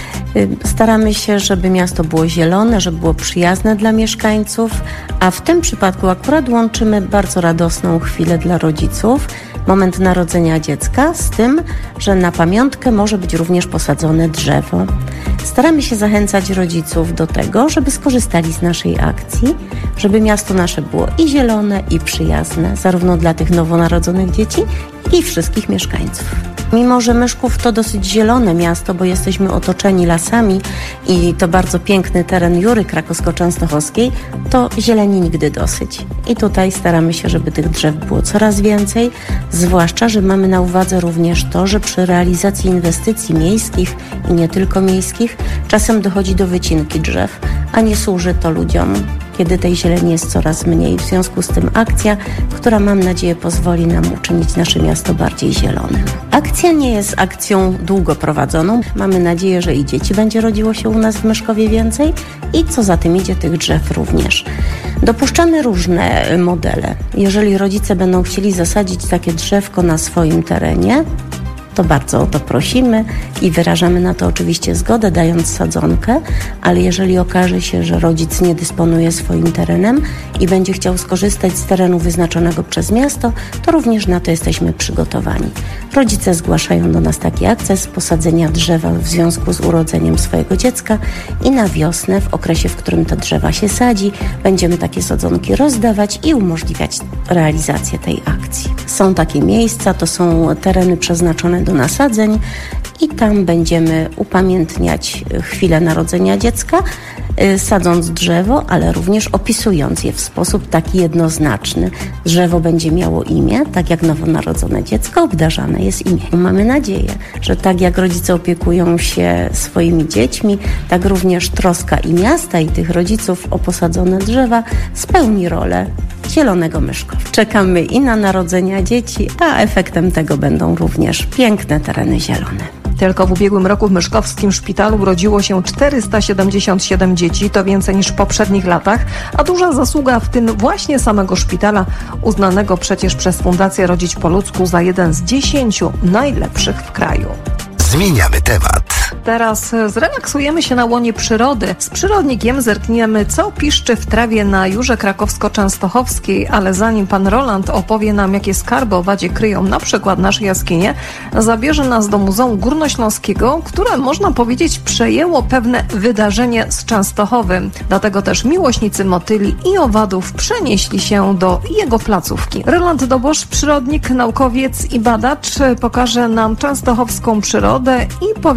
Staramy się, żeby miasto było zielone, żeby było przyjazne dla mieszkańców, a w tym przypadku akurat łączymy bardzo radosną chwilę dla rodziców, moment narodzenia dziecka, z tym, że na pamiątkę może być również posadzone drzewo. Staramy się zachęcać rodziców do tego, żeby skorzystali z naszej akcji, żeby miasto nasze było i zielone, i przyjazne, zarówno dla tych nowonarodzonych dzieci, jak i wszystkich mieszkańców. Mimo że Myszków to dosyć zielone miasto, bo jesteśmy otoczeni lasami i to bardzo piękny teren Jury Krakowsko-Częstochowskiej, to zieleni nigdy dosyć. I tutaj staramy się, żeby tych drzew było coraz więcej, zwłaszcza, że mamy na uwadze również to, że przy realizacji inwestycji miejskich i nie tylko miejskich czasem dochodzi do wycinki drzew, a nie służy to ludziom, kiedy tej zieleni jest coraz mniej. W związku z tym akcja, która mam nadzieję pozwoli nam uczynić nasze miasto bardziej zielonym. Akcja nie jest akcją długo prowadzoną. Mamy nadzieję, że i dzieci będzie rodziło się u nas w Myszkowie więcej i co za tym idzie, tych drzew również. Dopuszczamy różne modele. Jeżeli rodzice będą chcieli zasadzić takie drzewko na swoim terenie, to bardzo o to prosimy i wyrażamy na to oczywiście zgodę, dając sadzonkę, ale jeżeli okaże się, że rodzic nie dysponuje swoim terenem i będzie chciał skorzystać z terenu wyznaczonego przez miasto, to również na to jesteśmy przygotowani. Rodzice zgłaszają do nas taki akces posadzenia drzewa w związku z urodzeniem swojego dziecka i na wiosnę, w okresie, w którym te drzewa się sadzi, będziemy takie sadzonki rozdawać i umożliwiać realizację tej akcji. Są takie miejsca, to są tereny przeznaczone do nasadzeń i tam będziemy upamiętniać chwilę narodzenia dziecka, sadząc drzewo, ale również opisując je w sposób taki jednoznaczny. Drzewo będzie miało imię, tak jak nowonarodzone dziecko obdarzane jest imię. Mamy nadzieję, że tak jak rodzice opiekują się swoimi dziećmi, tak również troska i miasta, i tych rodziców o posadzone drzewa spełni rolę zielonego Myszkowa. Czekamy i na narodzenia dzieci, a efektem tego będą również piękne tereny zielone. Tylko w ubiegłym roku w myszkowskim szpitalu urodziło się 477 dzieci, to więcej niż w poprzednich latach, a duża zasługa w tym właśnie samego szpitala, uznanego przecież przez Fundację Rodzić po ludzku za jeden z 10 najlepszych w kraju. Zmieniamy temat. Teraz zrelaksujemy się na łonie przyrody. Z przyrodnikiem zerkniemy, co piszczy w trawie na Jurze Krakowsko-Częstochowskiej, ale zanim pan Roland opowie nam, jakie skarby owadzie kryją na przykład nasze jaskinie, zabierze nas do Muzeum Górnośląskiego, które można powiedzieć przejęło pewne wydarzenie z Częstochowy. Dlatego też miłośnicy motyli i owadów przenieśli się do jego placówki. Roland Dobosz, przyrodnik, naukowiec i badacz, pokaże nam częstochowską przyrodę i powiązania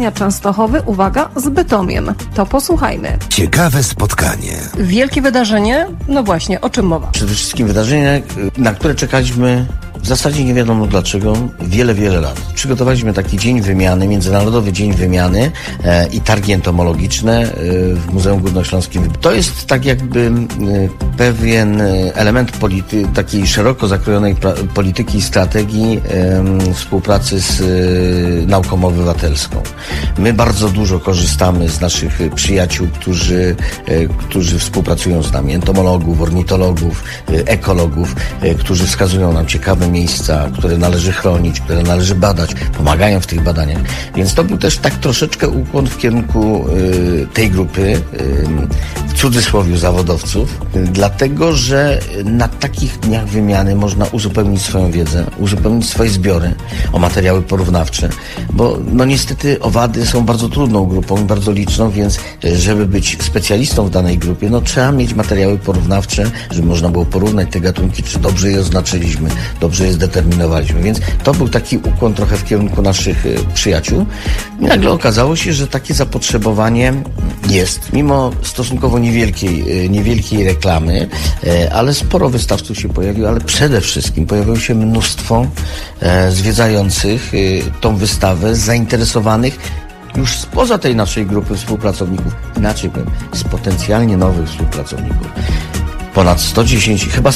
spotkania Częstochowy, uwaga, z Bytomiem. To posłuchajmy. Ciekawe spotkanie. Wielkie wydarzenie? No właśnie, o czym mowa? Przede wszystkim wydarzenie, na które czekaliśmy w zasadzie nie wiadomo dlaczego wiele lat. Przygotowaliśmy taki dzień wymiany, Międzynarodowy Dzień Wymiany i targi entomologiczne w Muzeum Górnośląskim. To jest tak jakby pewien element takiej szeroko zakrojonej polityki i strategii współpracy z nauką obywatelską. My bardzo dużo korzystamy z naszych przyjaciół, którzy współpracują z nami, entomologów, ornitologów, ekologów, którzy wskazują nam ciekawe miejsca, które należy chronić, które należy badać, pomagają w tych badaniach. Więc to był też tak troszeczkę ukłon w kierunku tej grupy, w cudzysłowie zawodowców, dlatego, że na takich dniach wymiany można uzupełnić swoją wiedzę, uzupełnić swoje zbiory o materiały porównawcze, bo no niestety owady są bardzo trudną grupą, bardzo liczną, więc żeby być specjalistą w danej grupie, no trzeba mieć materiały porównawcze, żeby można było porównać te gatunki, czy dobrze je oznaczyliśmy, dobrze je zdeterminowaliśmy. Więc to był taki ukłon trochę w kierunku naszych przyjaciół. I nagle okazało się, że takie zapotrzebowanie jest, mimo stosunkowo niewielkiej reklamy, ale sporo wystawców się pojawiło, ale przede wszystkim pojawiło się mnóstwo zwiedzających tą wystawę, zainteresowanych już spoza tej naszej grupy współpracowników, inaczej powiem, z potencjalnie nowych współpracowników. Ponad 110, chyba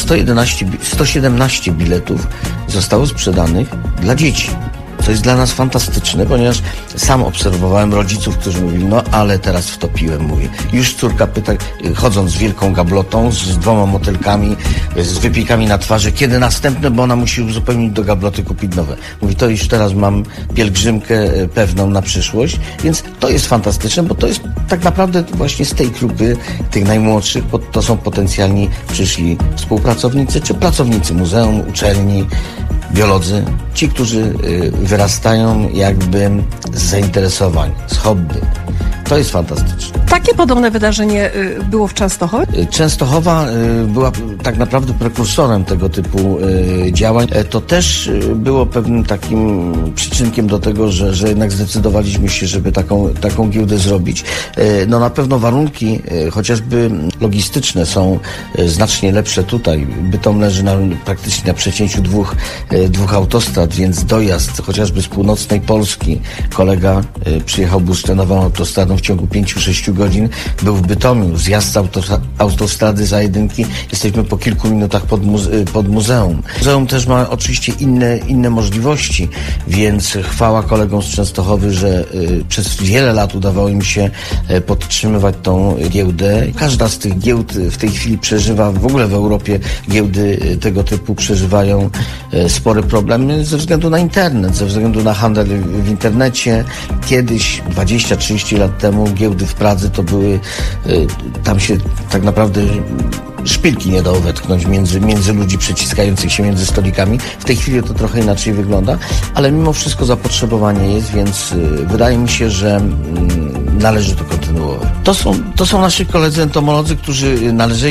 117 biletów zostało sprzedanych dla dzieci. Co jest dla nas fantastyczne, ponieważ sam obserwowałem rodziców, którzy mówili, no ale teraz wtopiłem, mówię. Już córka pyta, chodząc z wielką gablotą, z 2 motylkami, z wypiekami na twarzy, kiedy następne, bo ona musi uzupełnić do gabloty, kupić nowe. Mówi, to już teraz mam pielgrzymkę pewną na przyszłość, więc to jest fantastyczne, bo to jest tak naprawdę właśnie z tej grupy tych najmłodszych, to są potencjalni przyszli współpracownicy, czy pracownicy muzeum, uczelni, biolodzy, ci, którzy wyrastają jakby z zainteresowań, z hobby. To jest fantastyczne. Takie podobne wydarzenie było w Częstochowie? Częstochowa była tak naprawdę prekursorem tego typu działań. To też było pewnym takim przyczynkiem do tego, że jednak zdecydowaliśmy się, żeby taką giełdę zrobić. No na pewno warunki, chociażby logistyczne, są znacznie lepsze tutaj. Bytom leży praktycznie na przecięciu dwóch autostrad, więc dojazd chociażby z północnej Polski. Kolega przyjechał busztenową autostradą w ciągu 5-6 godzin, był w Bytomiu, zjazd z autostrady za jedynki, jesteśmy po kilku minutach pod muzeum. Muzeum też ma oczywiście inne możliwości, więc chwała kolegom z Częstochowy, że przez wiele lat udawało im się podtrzymywać tą giełdę. Każda z tych giełd w tej chwili przeżywa, w ogóle w Europie giełdy tego typu przeżywają spore problemy ze względu na internet, ze względu na handel w internecie. Kiedyś, 20-30 lat temu, giełdy w Pradze to były, tam się tak naprawdę szpilki nie dało wetknąć między ludzi przyciskających się między stolikami. W tej chwili to trochę inaczej wygląda, ale mimo wszystko zapotrzebowanie jest, więc wydaje mi się, że należy to kontynuować. To są nasi koledzy entomolodzy, którzy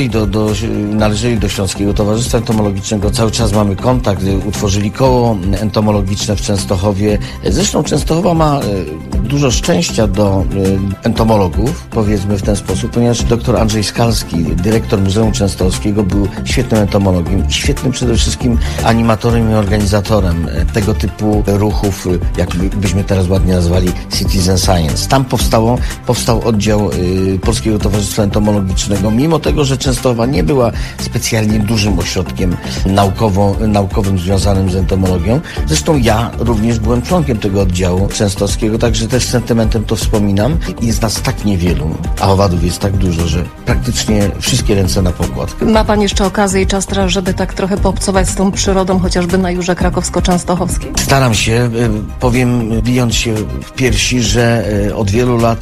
należeli do Śląskiego Towarzystwa Entomologicznego. Cały czas mamy kontakt, utworzyli koło entomologiczne w Częstochowie. Zresztą Częstochowa ma dużo szczęścia do entomologów, powiedzmy w ten sposób, ponieważ dr Andrzej Skalski, dyrektor Muzeum Częstochowskiego, był świetnym entomologiem, świetnym przede wszystkim animatorem i organizatorem tego typu ruchów, jak byśmy teraz ładnie nazwali Citizen Science. Tam powstał oddział Polskiego Towarzystwa Entomologicznego, mimo tego, że Częstochowa nie była specjalnie dużym ośrodkiem naukowym związanym z entomologią. Zresztą ja również byłem członkiem tego oddziału częstochowskiego, także też z sentymentem to wspominam. Jest nas tak niewielu, a owadów jest tak dużo, że praktycznie wszystkie ręce na pokład. Ma pan jeszcze okazję i czas teraz, żeby tak trochę poobcować z tą przyrodą, chociażby na Jurze Krakowsko-Częstochowskiej? Staram się, powiem, bijąc się w piersi, że od wielu lat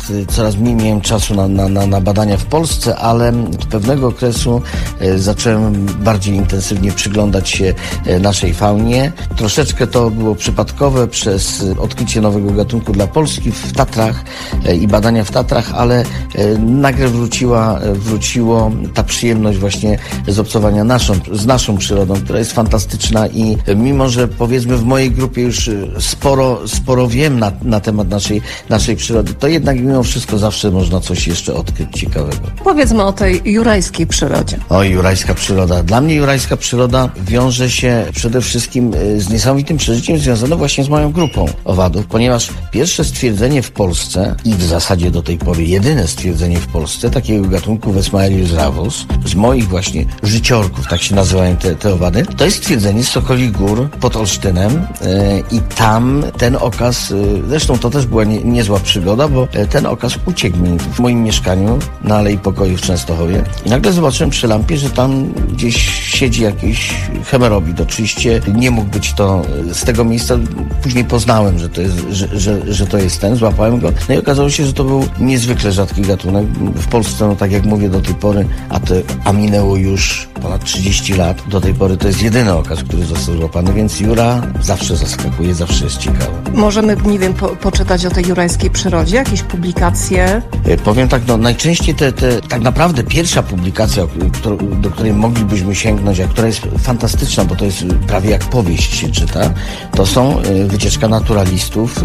coraz mniej miałem czasu na badania w Polsce, ale od pewnego okresu zacząłem bardziej intensywnie przyglądać się naszej faunie. Troszeczkę to było przypadkowe przez odkrycie nowego gatunku dla Polski w Tatrach i badania w Tatrach, ale nagle wróciło ta przyjemność właśnie z obcowania z naszą przyrodą, która jest fantastyczna i mimo, że powiedzmy w mojej grupie już sporo wiem na temat naszej przyrody, to jednak mimo wszystko zawsze można coś jeszcze odkryć ciekawego. Powiedzmy o tej jurajskiej przyrodzie. O, jurajska przyroda. Dla mnie jurajska przyroda wiąże się przede wszystkim z niesamowitym przeżyciem związanym właśnie z moją grupą owadów, ponieważ pierwsze stwierdzenie w Polsce i w zasadzie do tej pory jedyne stwierdzenie w Polsce takiego gatunku Vesmaelius ravus, z moich właśnie życiorków, tak się nazywają te owady, to jest stwierdzenie z Sokolich Gór pod Olsztynem i tam ten okaz, zresztą to też była niezła przygoda, bo ten okaz uciekł mi w moim mieszkaniu na Alei Pokoju w Częstochowie i nagle zobaczyłem przy lampie, że tam gdzieś siedzi jakiś hemerobid. Oczywiście nie mógł być to z tego miejsca, później poznałem, że to jest ten, złapałem go, no i okazało się, że to był niezwykle rzadki gatunek. W Polsce, no tak jak mówię do tej pory, a minęło już ponad 30 lat, do tej pory to jest jedyny okaz, który został złapany, więc jura zawsze zaskakuje, zawsze jest ciekawa. Możemy, nie wiem, poczytać o tej jurajskiej przyrodzie, jakieś publikacje? Powiem tak, no najczęściej tak naprawdę pierwsza publikacja, do której moglibyśmy sięgnąć, a która jest fantastyczna, bo to jest prawie jak powieść się czyta, to są wycieczka naturalistów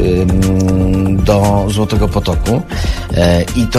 do Złotego Potoku i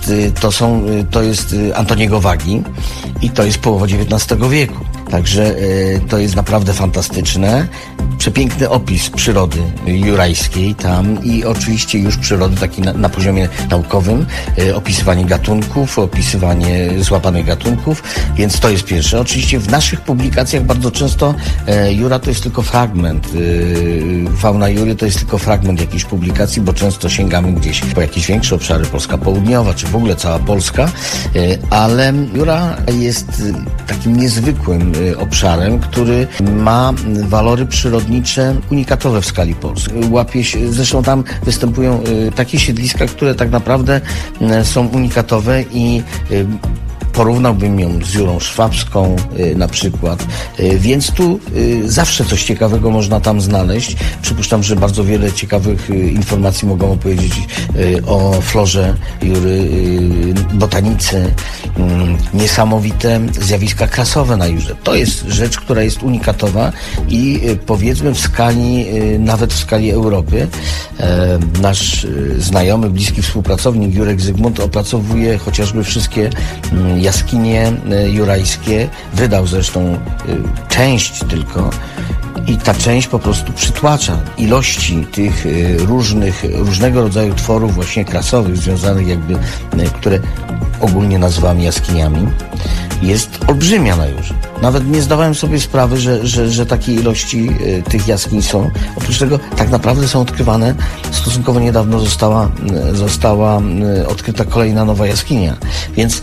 to jest Antoniego Wagi i to jest połowa XIX wieku. Także to jest naprawdę fantastyczne. Przepiękny opis przyrody jurajskiej tam i oczywiście już przyrody takiej na poziomie naukowym, opisywanie gatunków, opisywanie złapanych gatunków, więc to jest pierwsze. Oczywiście w naszych publikacjach bardzo często jura to jest tylko fragment, fauna jury to jest tylko fragment jakiejś publikacji, bo często sięgamy gdzieś po jakieś większe obszary, Polska Południowa, czy w ogóle cała Polska, ale jura jest takim niezwykłym obszarem, który ma walory przyrodnicze unikatowe w skali Polski. Łapie się, zresztą tam występują takie siedliska, które tak naprawdę są unikatowe i porównałbym ją z jurą szwabską na przykład, więc tu zawsze coś ciekawego można tam znaleźć. Przypuszczam, że bardzo wiele ciekawych informacji mogą opowiedzieć o florze jury botanicy, niesamowite zjawiska krasowe na jurze. To jest rzecz, która jest unikatowa i powiedzmy nawet w skali Europy. Nasz znajomy, bliski współpracownik Jurek Zygmunt opracowuje chociażby wszystkie jaskinie jurajskie, wydał zresztą część tylko i ta część po prostu przytłacza ilości tych różnego rodzaju tworów właśnie krasowych, związanych które ogólnie nazywamy jaskiniami, jest olbrzymia na Jurze. Nawet nie zdawałem sobie sprawy, że takie ilości tych jaskiń są. Oprócz tego tak naprawdę są odkrywane, stosunkowo niedawno została odkryta kolejna nowa jaskinia. Więc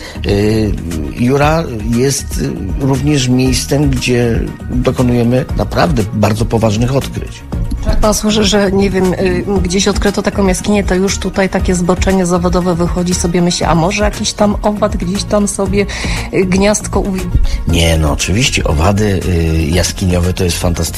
Jura jest również miejscem, gdzie dokonujemy naprawdę bardzo poważnych odkryć. Jak pan słyszy, że nie wiem, gdzieś odkryto taką jaskinię, to już tutaj takie zboczenie zawodowe wychodzi, sobie myśli, a może jakiś tam owad gdzieś tam sobie gniazdko Nie, no oczywiście owady jaskiniowe to jest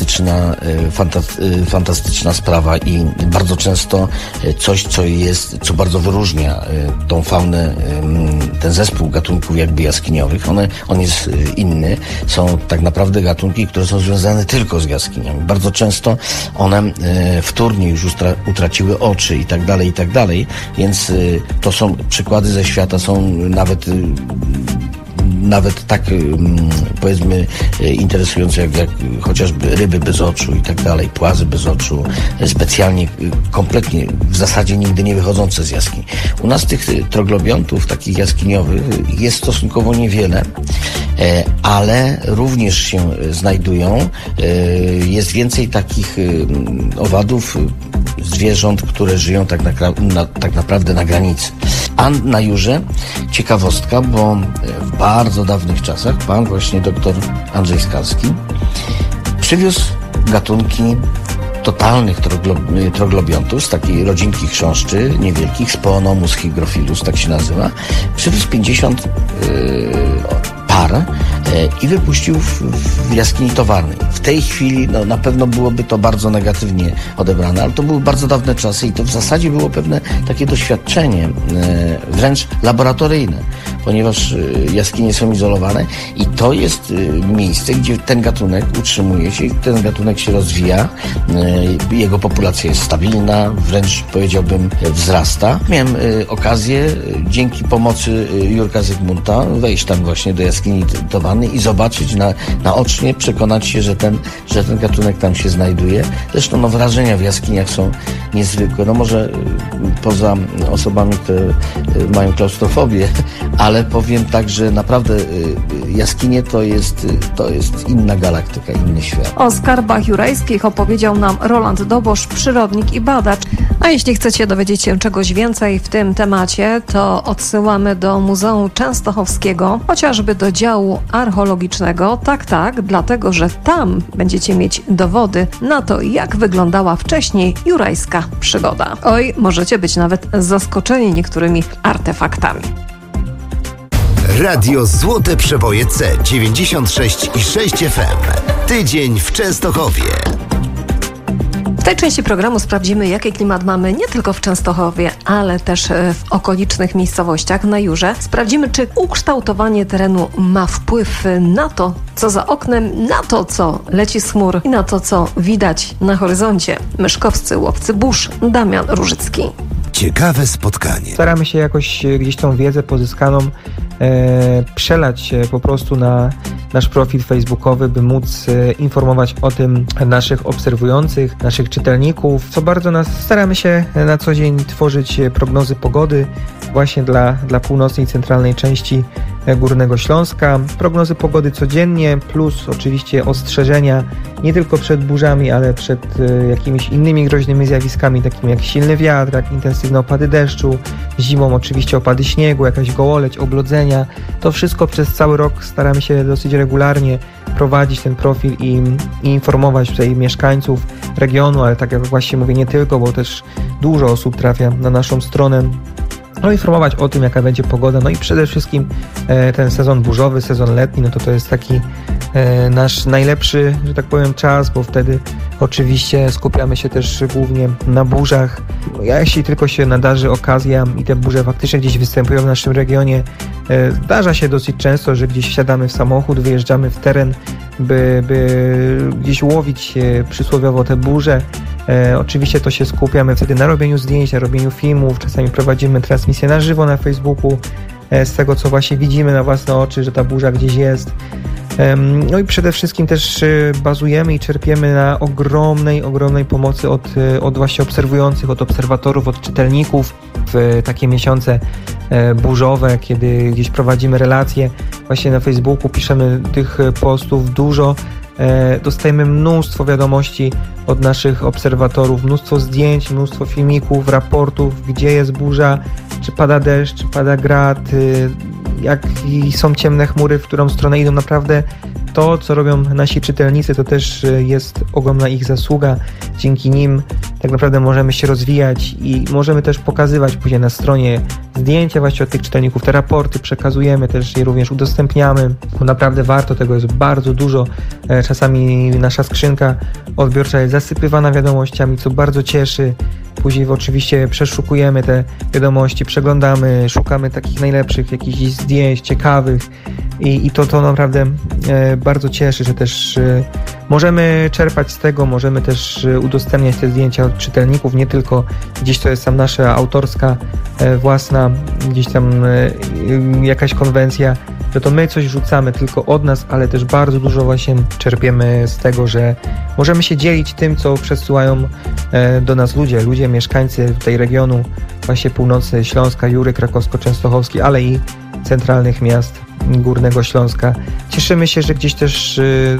fantastyczna sprawa i bardzo często coś, co bardzo wyróżnia tą faunę, ten zespół gatunków jakby jaskiniowych, on jest inny. Są tak naprawdę gatunki, które są związane tylko z jaskiniami. Bardzo często one wtórnie już utraciły oczy i tak dalej, więc to są przykłady ze świata, są nawet tak powiedzmy interesujące jak chociażby ryby bez oczu i tak dalej, płazy bez oczu, specjalnie, kompletnie, w zasadzie nigdy nie wychodzące z jaskiń. U nas tych troglobiontów takich jaskiniowych jest stosunkowo niewiele, ale również się znajdują. Jest więcej takich owadów, zwierząt, które żyją tak naprawdę na granicy. A na Jurze ciekawostka, bo w bardzo dawnych czasach pan właśnie doktor Andrzej Skalski przywiózł gatunki totalnych troglobiontów, z takiej rodzinki chrząszczy niewielkich, Spoonomus hygrophilus, tak się nazywa, przywiózł 50 par i wypuścił w jaskini towarnej. W tej chwili na pewno byłoby to bardzo negatywnie odebrane, ale to były bardzo dawne czasy i to w zasadzie było pewne takie doświadczenie wręcz laboratoryjne, ponieważ jaskinie są izolowane i to jest miejsce, gdzie ten gatunek utrzymuje się, ten gatunek się rozwija, jego populacja jest stabilna, wręcz powiedziałbym wzrasta. Miałem okazję dzięki pomocy Jurka Zygmunta wejść tam właśnie do jaskini towarnej i zobaczyć naocznie, przekonać się, że ten gatunek tam się znajduje. Zresztą wrażenia w jaskiniach są niezwykłe. Może poza osobami, które mają klaustrofobię, ale powiem tak, że naprawdę jaskinie to jest inna galaktyka, inny świat. O skarbach jurajskich opowiedział nam Roland Dobosz, przyrodnik i badacz. A jeśli chcecie dowiedzieć się czegoś więcej w tym temacie, to odsyłamy do Muzeum Częstochowskiego, chociażby do działu archeologicznego. Tak, dlatego, że tam będziecie mieć dowody na to, jak wyglądała wcześniej jurajska przygoda. Oj, możecie być nawet zaskoczeni niektórymi artefaktami. Radio Złote Przeboje C96,6 FM. Tydzień w Częstochowie. W tej części programu sprawdzimy, jaki klimat mamy nie tylko w Częstochowie, ale też w okolicznych miejscowościach na Jurze. Sprawdzimy, czy ukształtowanie terenu ma wpływ na to, co za oknem, na to, co leci z chmur i na to, co widać na horyzoncie. Myszkowscy łowcy burz, Damian Różycki. Ciekawe spotkanie. Staramy się jakoś gdzieś tą wiedzę pozyskaną przelać po prostu na nasz profil facebookowy, by móc informować o tym naszych obserwujących, naszych czytelników. Co bardzo nas staramy się na co dzień tworzyć prognozy pogody właśnie dla północnej i centralnej części Górnego Śląska. Prognozy pogody codziennie, plus oczywiście ostrzeżenia nie tylko przed burzami, ale przed jakimiś innymi groźnymi zjawiskami, takimi jak silny wiatr, jak intensywne opady deszczu, zimą oczywiście opady śniegu, jakaś gołoleć, oblodzenia. To wszystko przez cały rok staramy się dosyć regularnie prowadzić ten profil i informować tutaj mieszkańców regionu, ale tak jak właśnie mówię, nie tylko, bo też dużo osób trafia na naszą stronę. Informować o tym, jaka będzie pogoda, i przede wszystkim ten sezon burzowy, sezon letni, to jest taki nasz najlepszy, że tak powiem, czas, bo wtedy oczywiście skupiamy się też głównie na burzach. Jeśli tylko się nadarzy okazja i te burze faktycznie gdzieś występują w naszym regionie, zdarza się dosyć często, że gdzieś wsiadamy w samochód, wyjeżdżamy w teren, by gdzieś łowić przysłowiowo te burze. Oczywiście to się skupiamy wtedy na robieniu zdjęć, na robieniu filmów, czasami prowadzimy transmisję na żywo na Facebooku z tego, co właśnie widzimy na własne oczy, że ta burza gdzieś jest. I przede wszystkim też bazujemy i czerpiemy na ogromnej pomocy od właśnie obserwujących, od obserwatorów, od czytelników w takie miesiące burzowe, kiedy gdzieś prowadzimy relacje właśnie na Facebooku, piszemy tych postów dużo. Dostajemy mnóstwo wiadomości od naszych obserwatorów, mnóstwo zdjęć, mnóstwo filmików, raportów, gdzie jest burza, czy pada deszcz, czy pada grad, jak są ciemne chmury, w którą stronę idą. Naprawdę to, co robią nasi czytelnicy, to też jest ogromna ich zasługa. Dzięki nim tak naprawdę możemy się rozwijać i możemy też pokazywać później na stronie zdjęcia właśnie od tych czytelników, te raporty przekazujemy, też je również udostępniamy, bo naprawdę warto tego, jest bardzo dużo. Czasami nasza skrzynka odbiorcza jest zasypywana wiadomościami, co bardzo cieszy. Później oczywiście przeszukujemy te wiadomości, przeglądamy, szukamy takich najlepszych jakichś zdjęć, ciekawych i to naprawdę bardzo cieszy, że też możemy czerpać z tego, możemy też udostępniać te zdjęcia od czytelników, nie tylko gdzieś to jest tam nasza autorska, własna, gdzieś tam jakaś konwencja, że to my coś rzucamy tylko od nas, ale też bardzo dużo właśnie czerpiemy z tego, że możemy się dzielić tym, co przesyłają do nas ludzie, mieszkańcy tej regionu, właśnie północy Śląska, Jury Krakowsko-Częstochowskiej, ale i centralnych miast Górnego Śląska. Cieszymy się, że gdzieś też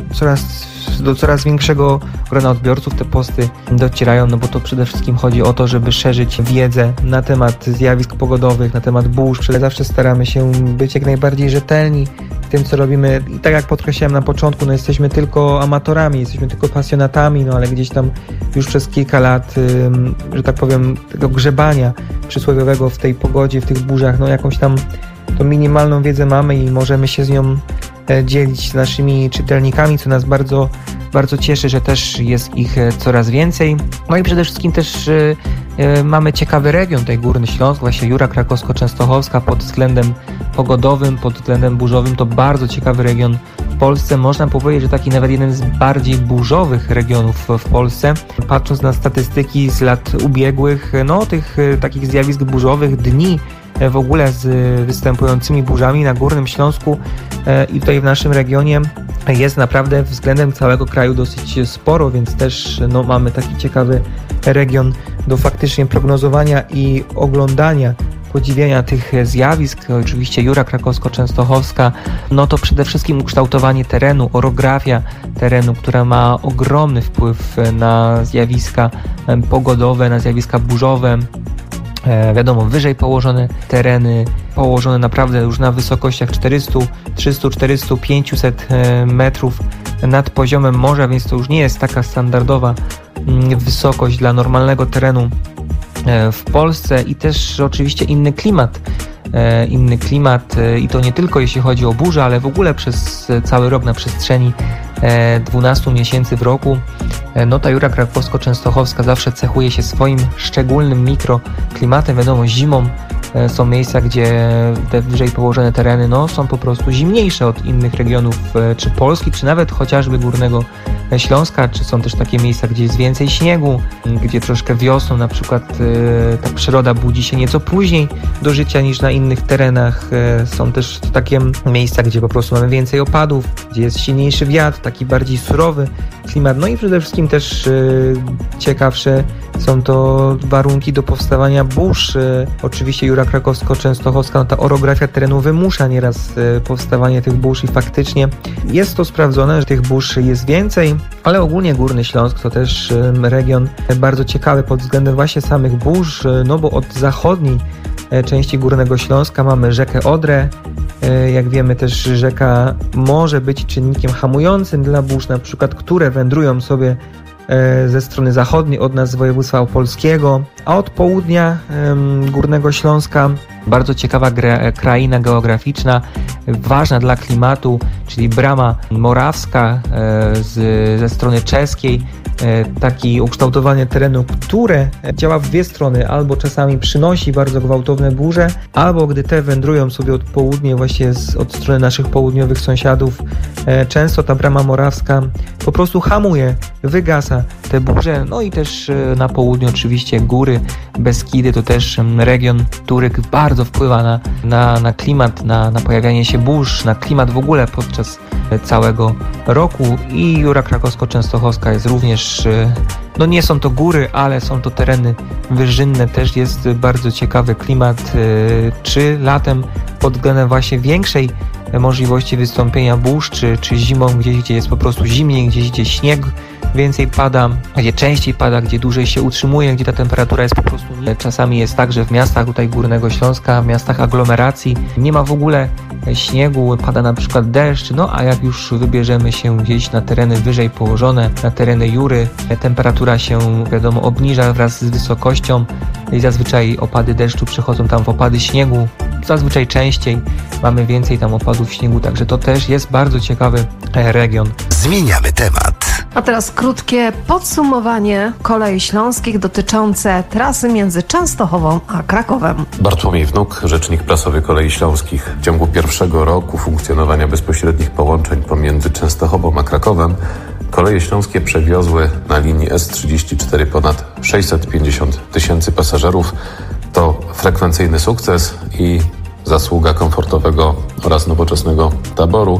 do coraz większego grona odbiorców te posty docierają, bo to przede wszystkim chodzi o to, żeby szerzyć wiedzę na temat zjawisk pogodowych, na temat burz. Zawsze staramy się być jak najbardziej rzetelni w tym, co robimy. I tak jak podkreślałem na początku, jesteśmy tylko amatorami, jesteśmy tylko pasjonatami, ale gdzieś tam już przez kilka lat, że tak powiem, tego grzebania przysłowiowego w tej pogodzie, w tych burzach, jakąś tam tą minimalną wiedzę mamy i możemy się z nią dzielić z naszymi czytelnikami, co nas bardzo, bardzo cieszy, że też jest ich coraz więcej. No i przede wszystkim też mamy ciekawy region, tutaj Górny Śląsk, właśnie Jura Krakowsko-Częstochowska pod względem pogodowym, pod względem burzowym, to bardzo ciekawy region w Polsce. Można powiedzieć, że taki nawet jeden z bardziej burzowych regionów w Polsce. Patrząc na statystyki z lat ubiegłych, tych takich zjawisk burzowych, dni w ogóle z występującymi burzami na Górnym Śląsku i tutaj w naszym regionie jest naprawdę względem całego kraju dosyć sporo, więc też mamy taki ciekawy region do faktycznie prognozowania i oglądania, podziwiania tych zjawisk. Oczywiście Jura Krakowsko-Częstochowska, to przede wszystkim ukształtowanie terenu, orografia terenu, która ma ogromny wpływ na zjawiska pogodowe, na zjawiska burzowe. Wiadomo, wyżej położone tereny, położone naprawdę już na wysokościach 400, 300, 400, 500 metrów nad poziomem morza, więc to już nie jest taka standardowa wysokość dla normalnego terenu w Polsce i też oczywiście inny klimat i to nie tylko jeśli chodzi o burzę, ale w ogóle przez cały rok na przestrzeni 12 miesięcy w roku. Ta Jura Krakowsko-Częstochowska zawsze cechuje się swoim szczególnym mikroklimatem. Wiadomo, zimą są miejsca, gdzie te wyżej położone tereny są po prostu zimniejsze od innych regionów czy Polski, czy nawet chociażby Górnego Śląska, czy są też takie miejsca, gdzie jest więcej śniegu, gdzie troszkę wiosną na przykład ta przyroda budzi się nieco później do życia niż na innych terenach. Są też takie miejsca, gdzie po prostu mamy więcej opadów, gdzie jest silniejszy wiatr, taki bardziej surowy klimat. I przede wszystkim też ciekawsze są to warunki do powstawania burz. Oczywiście Jura Krakowsko-Częstochowska, ta orografia terenu wymusza nieraz powstawanie tych burz i faktycznie jest to sprawdzone, że tych burz jest więcej, ale ogólnie Górny Śląsk to też region bardzo ciekawy pod względem właśnie samych burz, bo od zachodniej części Górnego Śląska mamy rzekę Odrę. Jak wiemy, też rzeka może być czynnikiem hamującym dla burz, na przykład, które wędrują sobie ze strony zachodniej od nas z województwa opolskiego, a od południa Górnego Śląska bardzo ciekawa kraina geograficzna, ważna dla klimatu, czyli Brama Morawska ze strony czeskiej. Takie ukształtowanie terenu, które działa w dwie strony, albo czasami przynosi bardzo gwałtowne burze, albo gdy te wędrują sobie od południa, właśnie od strony naszych południowych sąsiadów, często ta Brama Morawska po prostu hamuje, wygasa te burze. I też na południu oczywiście góry, Beskidy, to też region, który bardzo wpływa na klimat, na pojawianie się burz, na klimat w ogóle podczas całego roku. I Jura Krakowsko-Częstochowska jest również, nie są to góry, ale są to tereny wyżynne, też jest bardzo ciekawy klimat, czy latem pod względem właśnie większej możliwości wystąpienia burz, czy zimą gdzieś, gdzie jest po prostu zimniej, gdzieś, gdzie śnieg więcej pada, gdzie częściej pada, gdzie dłużej się utrzymuje, gdzie ta temperatura jest po prostu czasami jest tak, że w miastach tutaj Górnego Śląska, w miastach aglomeracji nie ma w ogóle śniegu, pada na przykład deszcz, a jak już wybierzemy się gdzieś na tereny wyżej położone, na tereny Jury, temperatura się wiadomo obniża wraz z wysokością i zazwyczaj opady deszczu przechodzą tam w opady śniegu, zazwyczaj częściej mamy więcej tam opadów śniegu, także to też jest bardzo ciekawy region. Zmieniamy temat. A teraz krótkie podsumowanie kolei śląskich dotyczące trasy między Częstochową a Krakowem. Bartłomiej Wnuk, rzecznik prasowy Kolei Śląskich. W ciągu pierwszego roku funkcjonowania bezpośrednich połączeń pomiędzy Częstochową a Krakowem Koleje Śląskie przewiozły na linii S34 ponad 650 000 pasażerów. To frekwencyjny sukces i zasługa komfortowego oraz nowoczesnego taboru,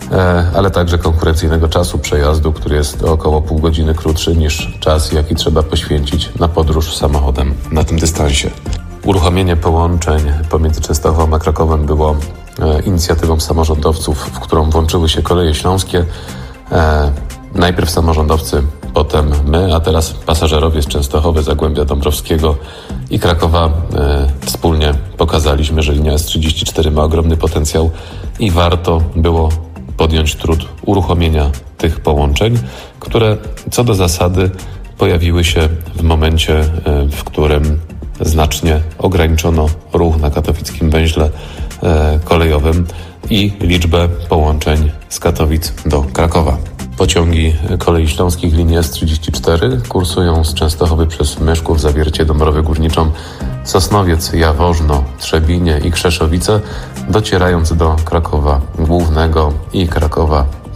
ale także konkurencyjnego czasu przejazdu, który jest o około pół godziny krótszy niż czas, jaki trzeba poświęcić na podróż samochodem na tym dystansie. Uruchomienie połączeń pomiędzy Częstochową a Krakowem było inicjatywą samorządowców, w którą włączyły się Koleje Śląskie. Najpierw samorządowcy pod potem my, a teraz pasażerowie z Częstochowy, Zagłębia Dąbrowskiego i Krakowa wspólnie pokazaliśmy, że linia S34 ma ogromny potencjał i warto było podjąć trud uruchomienia tych połączeń, które co do zasady pojawiły się w momencie, w którym znacznie ograniczono ruch na katowickim węźle kolejowym i liczbę połączeń z Katowic do Krakowa. Pociągi Kolei Śląskich linii S34 kursują z Częstochowy przez Myszków, Zawiercie, Dąbrowę Górniczą, Sosnowiec, Jaworzno, Trzebinie i Krzeszowice, docierając do Krakowa Głównego i Krakowa